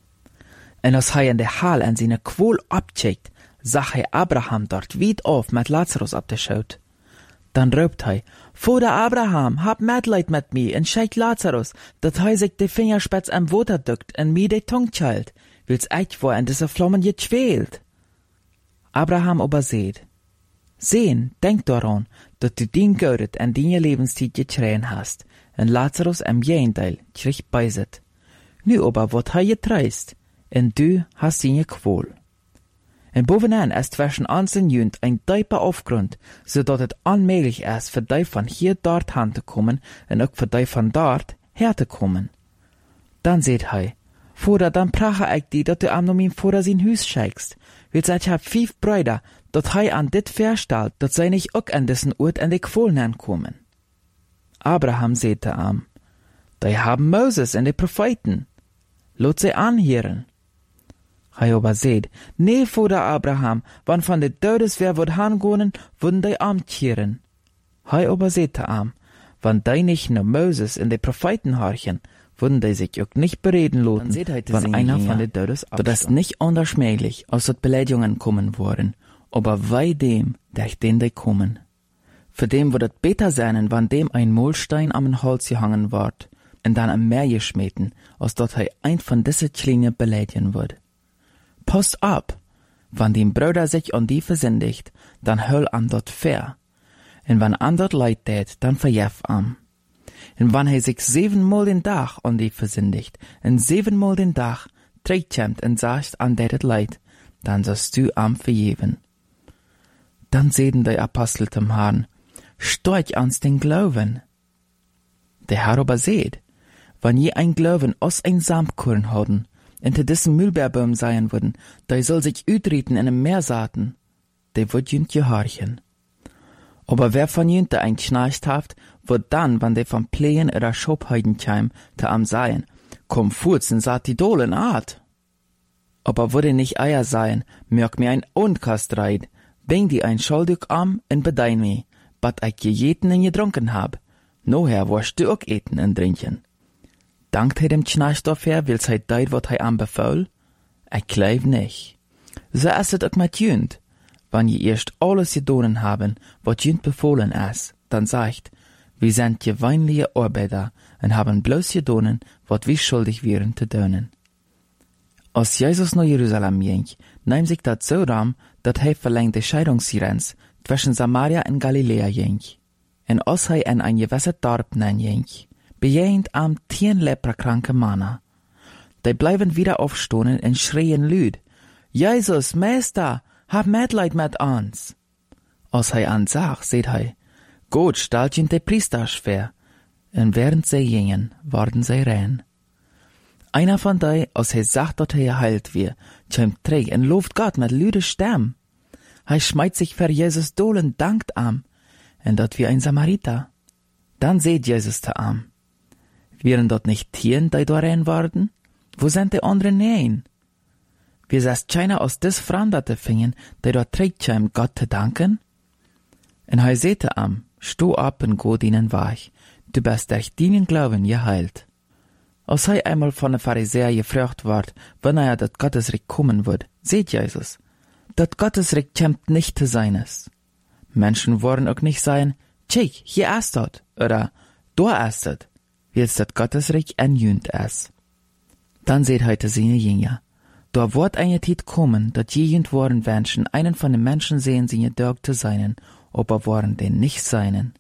En als hij in de haal en zijn kwol abcheckt, zag hij Abraham dort weit auf met Lazarus op de schoot. Dan roept hij, Vader Abraham, hab Mitleid met mij en schenk Lazarus, dat hij zich de vingerspets en water duckt en mij de tong chalt, wils ik voor in deze vlammen gequält. Abraham aber seht, sehen, denk daran, dat du dien Goudet en die lebenstijd getrien hast, en Lazarus am Jendeil krieg beiset. Nu aber wordt hij getreist, en du hast die kwol. En bovenaan is zwischen ons en junt een diepe afgrond, zodat het onmogelijk is voor die van hier dort aan te komen en ook voor die van dort her te komen. Dan zegt hij, Vader, dan prache ik die dat du am mijn vader zijn huis scheikst, wils ik heb 5 Brüder, dat hij aan dit verstelt, dat zij niet ook an dessen Ort en de kwol komen. Abraham zegt am, die haben Moses en de Propheten, lot sie anhören. Hij aber seht, nee, Vater Abraham, wann van de Todes wer wordt hangonen, würden die amtjeren. Hij aber seht am, wann die nicht nur Moses en de Propheten horchen, würden die sich auch nicht bereden loten, wann einer von de Todes abstammt. Das ist nicht anders möglich, als dat Beleidigungen kommen worden, aber wei dem, durch den die kommen. Für dem wird het beter sein, wann dem ein Mohlstein am Hals gehangen ward, en dann am Meer geschmeten, als dat hij ein von diese Klinge beleidigen wird. Passt ab, wann die Brüder sich an die versündigt, dann höll an dort fair. En wann an dort leid tät, dann verjef am. En wann hij sich 7-mal den Tag an die versündigt, en 7-mal den Tag terugkomt en sagt an dat leid, dann sollst du am verjeven. Dann sehen die Apostel zum Herrn, storch ans den Glauben. Der Herr aber seht, wann je ein Glauben aus ein Samkorn hodden, into diesen Mühlbeerbaum sein würden, der soll sich ütreten in einem Meer saaten, der wird jünt gehorchen. Aber wer von jünt ein Schnarcht haft, wird dann, wann der von Pleen oder Schobheiden käm, te am seien, komm furzen, saat die Dolen art. Aber würde nicht Eier sein, mög mir ein Unkast reit, bring die ein Schuldig am und bedein mi, bat ich gejeten und getrunken hab, noher wirst du auch eten und trinken. Dankt hij dem Schnarcht dafür, wils hij deed wat hij aanbefaul? Ich glaub nicht. So ist es auch mit jünt. Wann je erst alles gedonen haben, wat jünt befohlen ist, dann sagt, wir sind gewöhnliche Arbeiter und haben bloß gedonen, wat wir schuldig wären zu donen. Als Jesus nach Jerusalem ging, nahm sich dat so ram, dat hij verlängte Scheidungsgrenz zwischen Samaria und Galiläa ging. En als hij in ein gewisses Dorp ging, bejehend am 10 leprakranke Männer. Die bleiben wieder aufstehen und schreien lüd, Jesus, Meister, hab Mitleid mit uns. Als hij ansag, seht hij, Gott stellt ihn de Priester schwer, und während sie gingen, worden sie rein. Einer von die, als hij sagt, dat hij geheilt wird, kommt träg und lobt Gott mit lüde Stimme. Hij schmeißt sich für Jesus dolen dankt am, und dat wie ein Samariter. Dann seht Jesus te am. Wären dort nicht Tieren, die da rein worden? Wo sind die anderen nein? Wir sest keiner aus des Franderte fingen, die dort trägt Gott zu danken? Und hij sehte am, stu ab und go dienen weich, du bist durch deinen Glauben geheilt. Als hij einmal von der Pharisäer gefragt ward, wann dat Gottesreich kommen wird, seht Jesus, dat Gottesreich kämmt nicht zu seines. Menschen wollen auch nicht sein, tschik, hier ist dort, oder da ist dort, wie es dat Gottesreich anjünt ist. Dann seht heute seine Jünger. Da wird eine Zeit kommen, dat jegend worden Menschen einen von den Menschen sehen, seine Dörg zu seinen, aber waren den nicht seinen.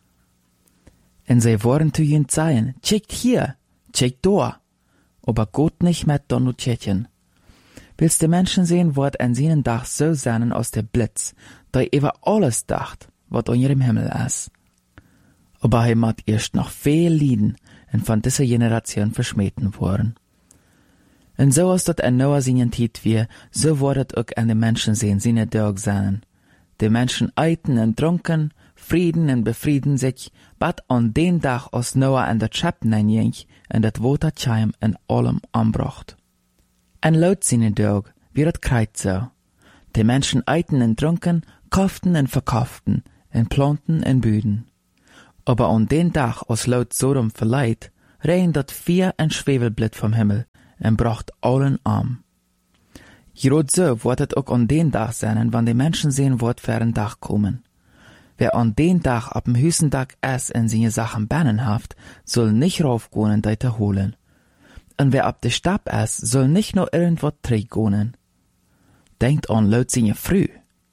Und sie wollen zu jünd sein, tschickt hier, tschickt da, aber Gott nicht mit Donutchen. Willst die Menschen sehen, wird an seinen Dach so sein aus der Blitz, da über alles dacht, was an ihrem Himmel ist. Aber er mag erst noch viel lieden und von dieser Generation verschmähten worden. Und so als dat ein Noah seinen Tiet wie, so wird auch an den Menschen sehen, seine Dörg sein. Die Menschen eiten und trunken, frieden und befrieden sich, bat an den Tag, als Noah an der Schöpfen ging und dat Waterscheim in allem anbracht. Und laut seine Dörg wird het kreit so. Die Menschen eiten und trunken, kauften en verkauften, en planten en büden. Aber an den Tag, als laut Sodom verleiht, regen dat 4 en Schwefelblit vom Himmel en bracht allen arm. Grad so wordt het ook an den Tag sein, wann die Menschen sehen wordt für een Tag kommen. Wer an den Tag ab dem höchsten Tag es in seine Sachen bannen haft, soll nicht raufgehen und deite holen. Und wer ab de Stab es, soll nicht nur irgendwo träggonen. Denkt an laut seine früh.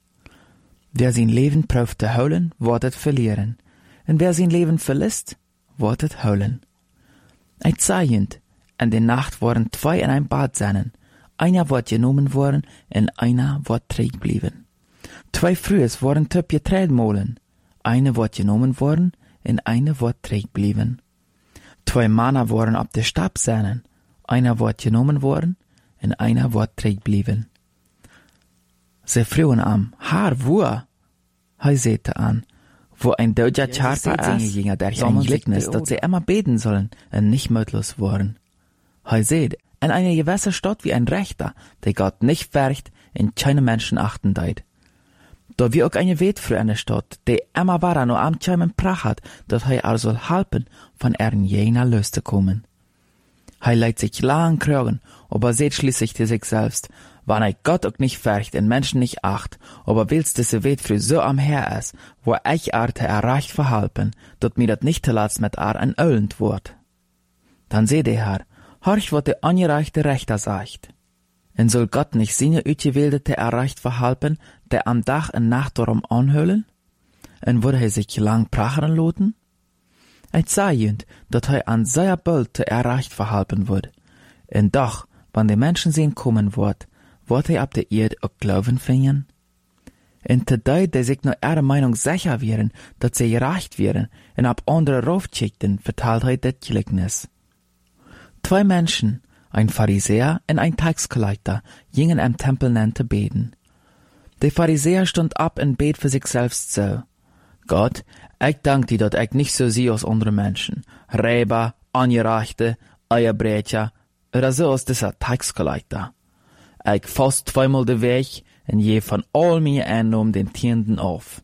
Wer sein Leben prüft te holen, wordt het verlieren. Und wer sein Leben verlässt, wordt het holen. Ein Zeiend, in der Nacht waren 2 in ein Bad seinen. Einer wordt genommen worden, en einer wordt träg blieben. 2 Frühes waren töp geträdmolen. Eine wordt genommen worden, en eine wordt träg blieben. 2 Männer waren ab der Stab seinen. Einer wordt genommen worden, en einer wordt träg blieben. Sie frühen am, Haar, wo? Hij zette an, wo ein deutscher Charper ist, der ein Gleichnis, dass sie immer beten sollen und nicht mutlos waren. Hij seht, in einer gewissen Stadt wie ein Rechter, der Gott nicht färcht und keine Menschen achten deit. Da wie auch eine Wetfrau in der Stadt, der immer war nur am Tscheimen Prach hat, dass hij soll helfen, von ihren jener Lust zu kommen. Hij leidt sich lang kragen, aber seht schließlich zu sich selbst, wann er Gott auch nicht färcht und Menschen nicht acht, aber willst diese Wetfrau so am Her ist, wo ich arte erreicht verhalten, dort mir dat nicht zuletzt mit ein Öllend wird. Dann seht der Herr, horch, wat der angereichte Rechter sagt. En soll Gott nicht seine Utgewählte erreicht verhalten, der am Tag en Nacht darum anhüllen? En würde er sich lang prachern loten? Ich sah jünd, dat er an seiner Bölte erreicht verhalten wird. En doch, wann die Menschen sehen kommen wird er ab der Erde auch glauben fingen? En te Deut, die sich nur ihre Meinung sicher wären, dat sie gereicht wären, en ab andere raufschickten, verteilt er das Gleichnis. 2 Menschen, ein Pharisäer und ein Taxkollector, gingen im Tempel zu beten. Der Pharisäer stund ab und bet für sich selbst so: Gott, ich dank dir, dat ich nicht so sehe als andere Menschen. Räber, Angereichte, Eierbrecher, oder so als dieser Taxkollector. Ich fast 2-mal den Weg und je von all meine Einnahmen den Tienden auf.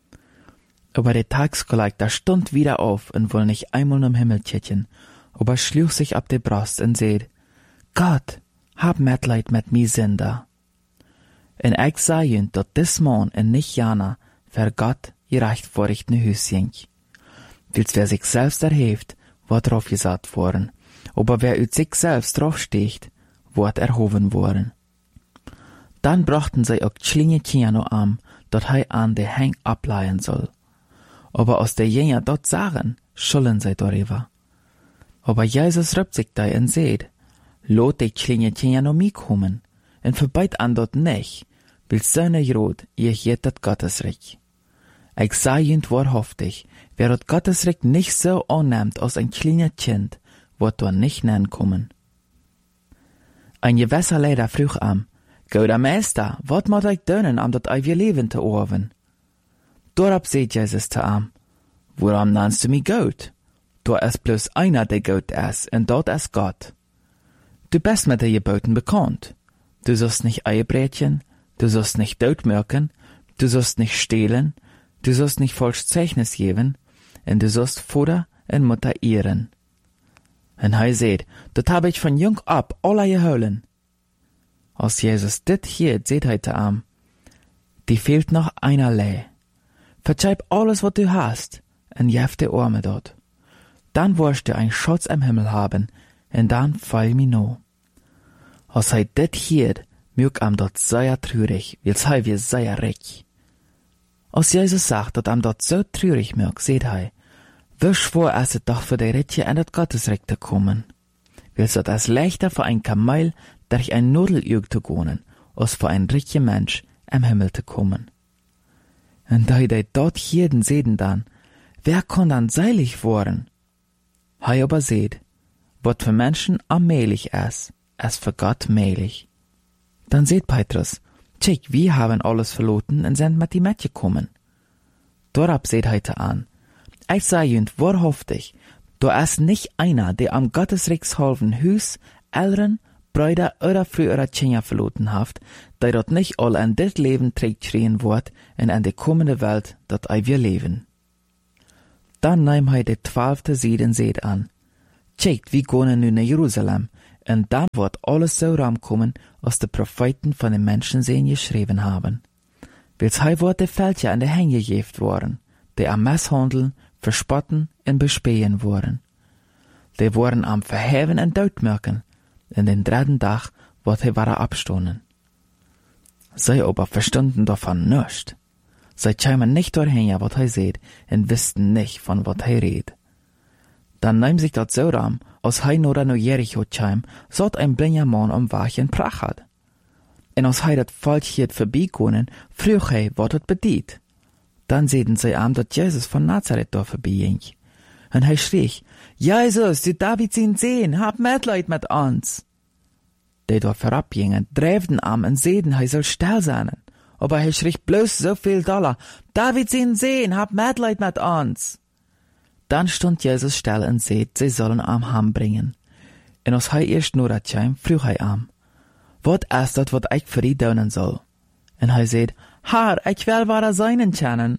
Aber der Taxkollector stund wieder auf und wollte nicht einmal im Himmel kicken, aber schlug sich ab der Brust und seht: Gott, hab Mitleid mit mi Sünder. En ich sah jünd, dat dis Mann en nicht Jana, für Gott gerecht vorrichten Hüschen. Wils wer sich selbst erhebt, wird drauf gesagt worden, aber wer ut sich selbst draufsteht, wird erhoben worden. Dann brachten sie auch schlinge Kiano am, dat hei an der Heng ableihen soll. Aber aus der Jünger dort sagen, schulden sie darüber. Aber Jesus rübt sich da und seht: Lot die schlinge Kiano mi kommen, en verbeit an dort nicht, will seine Jod, ihr jet dat Gottesreich. Ich sah jünd wahrhaftig, wer dat Gottesreich nicht so annimmt als ein kleiner Kind, wird dort nicht nennen kommen. Ein gewisser Leder frug am: Gouder Meister, wat moet ich doen om dat eeuwige Leben te erven? Dorop seht Jesus te am: Waarom nennst du mich Gott? Da ist bloß einer, der Gott ist, und dort ist Gott. Du bist mit den Geboten bekannt. Du sollst nicht Eierbrechen, du sollst nicht totmürken, du sollst nicht stehlen, du sollst nicht falsch Zeichnis geben, und du sollst Vater und Mutter ehren. Und hij seht, dat habe ich von jung ab alle geholen. Als Jesus dit hier seht hij te am: Die fehlt noch einerlei. Verzeib alles, was du hast, und jef die Arme dort. Dann wirst du ein Schatz im Himmel haben, und dann fall mi no. Als hij dit hier, mög am dort sehr traurig, wils hij wir sehr reich. Als Jesus sagt, dat am dort so traurig mög, seht hij: Wie schwor es het doch für die Ritje in dat Gottesreich zu kommen. Wils dat es leichter für ein Kamel durch ein Nudelög zu gehen, als für ein reicher Mensch im Himmel zu kommen. Und da die dort jeden sehen dann, wer kann dann seilig worden? Hij aber seht, wat für Menschen allmählich ist für Gott mählich. Dann seht Petrus: Tschik, wir haben alles verloren und sind mit die mitgekommen. Dorab seht heute an: Ich sag jünd wahrhaftig, da ist nicht einer, der am Gottesreichshalven Hüs, Eltern, Brüder oder frühere Kinder verloren haft, die dort nicht all an dit Leben trägt wird und an die kommende Welt, dat wir leben. Dann nahm hij de 12. Seed en seed an. Checkt, wie gehen nu naar Jerusalem, und dann wird alles so ramkommen, als de Propheten von den Menschen sehen geschrieben haben. Wils hij wordt de Fältje an de Hänge gejeft worden, die am Misshandeln, verspotten und bespähen wurden. Die wurden am Verheven und Doodmerken, in den 3. Tag wird hij wieder abstonen. Sie aber verstanden davon nichts. Sie kämen nicht dahin, was hij seht, und wussten nicht, von was hij redet. Dann nahm sich dat so ram, als hij nur nach Jericho käm, sollt ein blinder Mann am Weg in Prach hat. Und als hij dat Volkje vorbeigonen, frug hij, wat het bedient. Dann sehten sie am, dat Jesus von Nazareth da vorbeiging. Und hij schrie, Jesus, du David zijn Sehn, hab Mitleid mit uns. Die da vorabgingen, dräften am und sehten, hij soll still sein. Aber hij schrie bloß so viel Dollar, David zijn Sehn, hab Mitleid mit uns. Dann stund Jesus still und seht, sie sollen am Ham bringen. Und als hij erst nur dat käm, frug hij am, wat is dat wat ik voor die doen soll? Und hij seht, Herr, ich will wahre seinen kennen.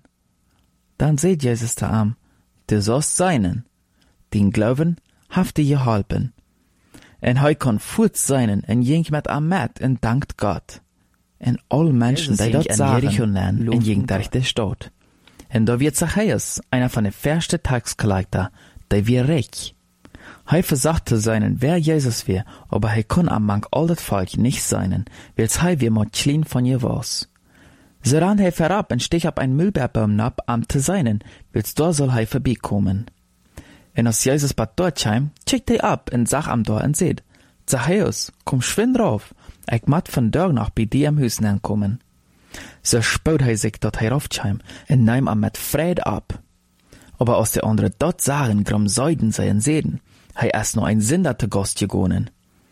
Dann seht Jesus zu am, du sollst seinen. Den Glauben haft dir geholpen. Und hij kon voet seinen und ging mit am Met und dankt Gott. Und all Menschen, die dort sagen, und ging durch die Stadt. Und da wird Zachäus, einer von den ersten Taxkollector, der wir reich. Hij versagte seinen, wer Jesus wär, aber hij kon am Mank all das Volk nicht seinen, weils hij wir mod klein von ihr was. So ran hij verab und stich ab ein Müllbergbaum ab, am zu seinen, weils da soll hij vorbeikommen. Und als Jesus bat dort kam, checkt hij ab und sag am Tor und seht, Zachäus, komm schwind drauf, ich mat von dort noch bei dir am Hüsen ankommen. So spaut hij sich dort heraufkam und nahm am mit Fried ab. Aber als die andere dort sagen, grum Seuden seien sehen, hij erst noch ein Sünder zu Gast gegonen.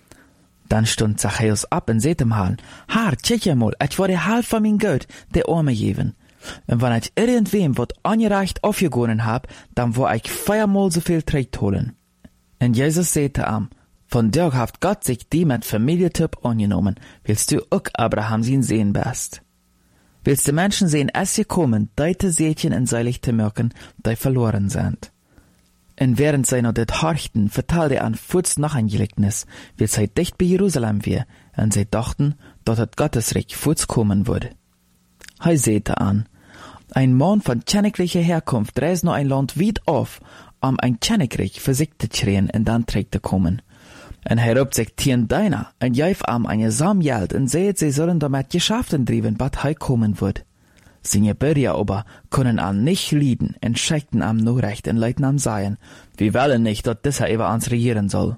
Dann stund Zachäus ab und seht ihm Herrn, Herr, check ja mal, ich wurde halb von mein Geld, der Arme geben. Und wenn ich irgendwem wat angereicht aufgegonen hab, dann wo ich 4-mal so viel Tritt holen. Und Jesus sagte ihm, von dir haft Gott sich die mit Familientyp angenommen, willst du auch Abraham sein Sehen bist. Willst du Menschen sehen, es gekommen, deite Sätchen in seilig zu merken, die verloren sind. Und während sie noch det horchten, vertalte er an Fuß noch ein Gleichnis, wie sie dicht bei Jerusalem wär, und sie dachten, dort hat Gottesreich Fuß kommen würde. Hij sehte an, ein Mann von königreicher Herkunft reist noch ein Land weit auf, ein Königreich für sich zu schreien und dann trägt zu kommen. Und hij roept sich tien deiner, und jäuf am eine Samgeld, und seht, sie sollen damit Geschäften driven, bat hij kommen wird. Seine Bürger aber können an nicht lieden und schickten am nur recht und leiten am Seien, wir wollen nicht, dass dieser über uns regieren soll.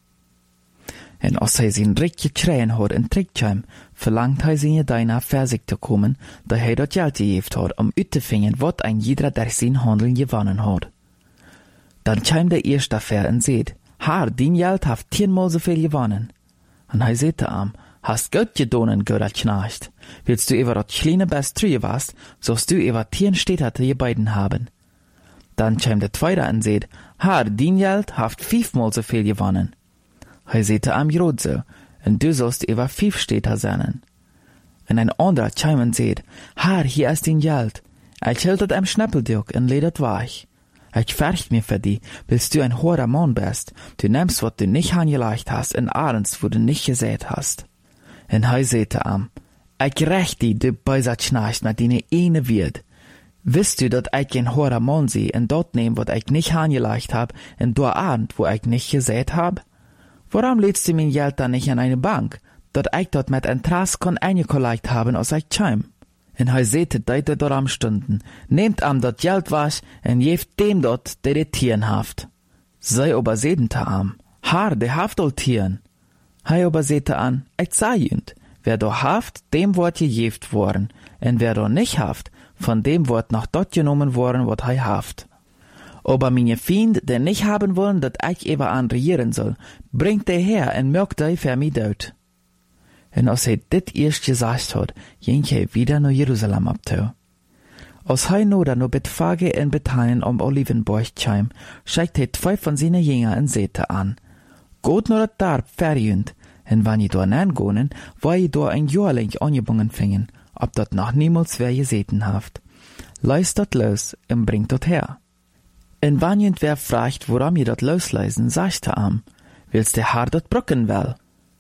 Und als hij sein Recht geschreien hat und trägt kam, verlangt hij seine Deiner für sich zu kommen, da hij dort Geld gegeben hat, uitzufinden, wat ein jeder durch sein Handeln gewonnen hat. Dann kam der erste fair und seht, Herr, dein Geld haft 10-mal so viel gewonnen. Und hij sagte ihm, hast Gott gedonen, guter Knecht. Willst du über das kleine Best trüge warst, sollst du über 10 Städte je beiden haben. Dann kam der zweite und seht, Herr, dein Geld haft 5-mal so viel gewonnen. Hij sagte am Jod so, und du sollst über 5 Städte sein. Und ein anderer kam und seht, Herr, hier ist dein Geld. Ich hielt het am Schnäppeldürk und ledet weich. Ich fürcht mir für die, willst du ein hoher Mann bist, du nimmst, was du nicht angelegt hast, und ahnst, wo du nicht gesät hast. Und hij sagte am, ich rächt die, du böser Knecht, mit deine eine wird. Wisst du, dat ich ein hoher Mann sie, und dort nehm, was ich nicht angelegt hab, und du ahnt, wo ich nicht gesät hab? Warum lädst du mein Geld dann nicht an eine Bank, dat ich dort mit Interesse kann eingelegt haben, als ich kam? Und hij sagte, deite dort am Stunden, nehmt am dat Geld was, und jeft dem dort, der die Tieren haft. Sei aber sedente am, Herr, der haft all Tieren. Hij aber sagte an, ich sag jünd, wer do haft, dem wird gejeft worden, und wer do nicht haft, von dem wird noch dort genommen worden, wat hij haft. Aber meine Fiend, der nicht haben wollen, dat ich über an regieren soll, bringt der her und mögt die für mich dort. Und als hij dit erst gesagt hat, ging hij wieder nach Jerusalem abtau. Als hij nu dan Betfage in Bethanien am Olivenberg kam, schickt hij 2 von seinen Jüngern und sagte an, Gott nur dat Darb verjünd, En wann je dort angonen, war je dort ein Jahr lang angebungen fingen, ob dort noch niemals wer gesehen haft. Leist dort los und bringt dort her. En wann jentwer fragt, warum je dort losleisen, sagt er willst der Herr dort brücken will?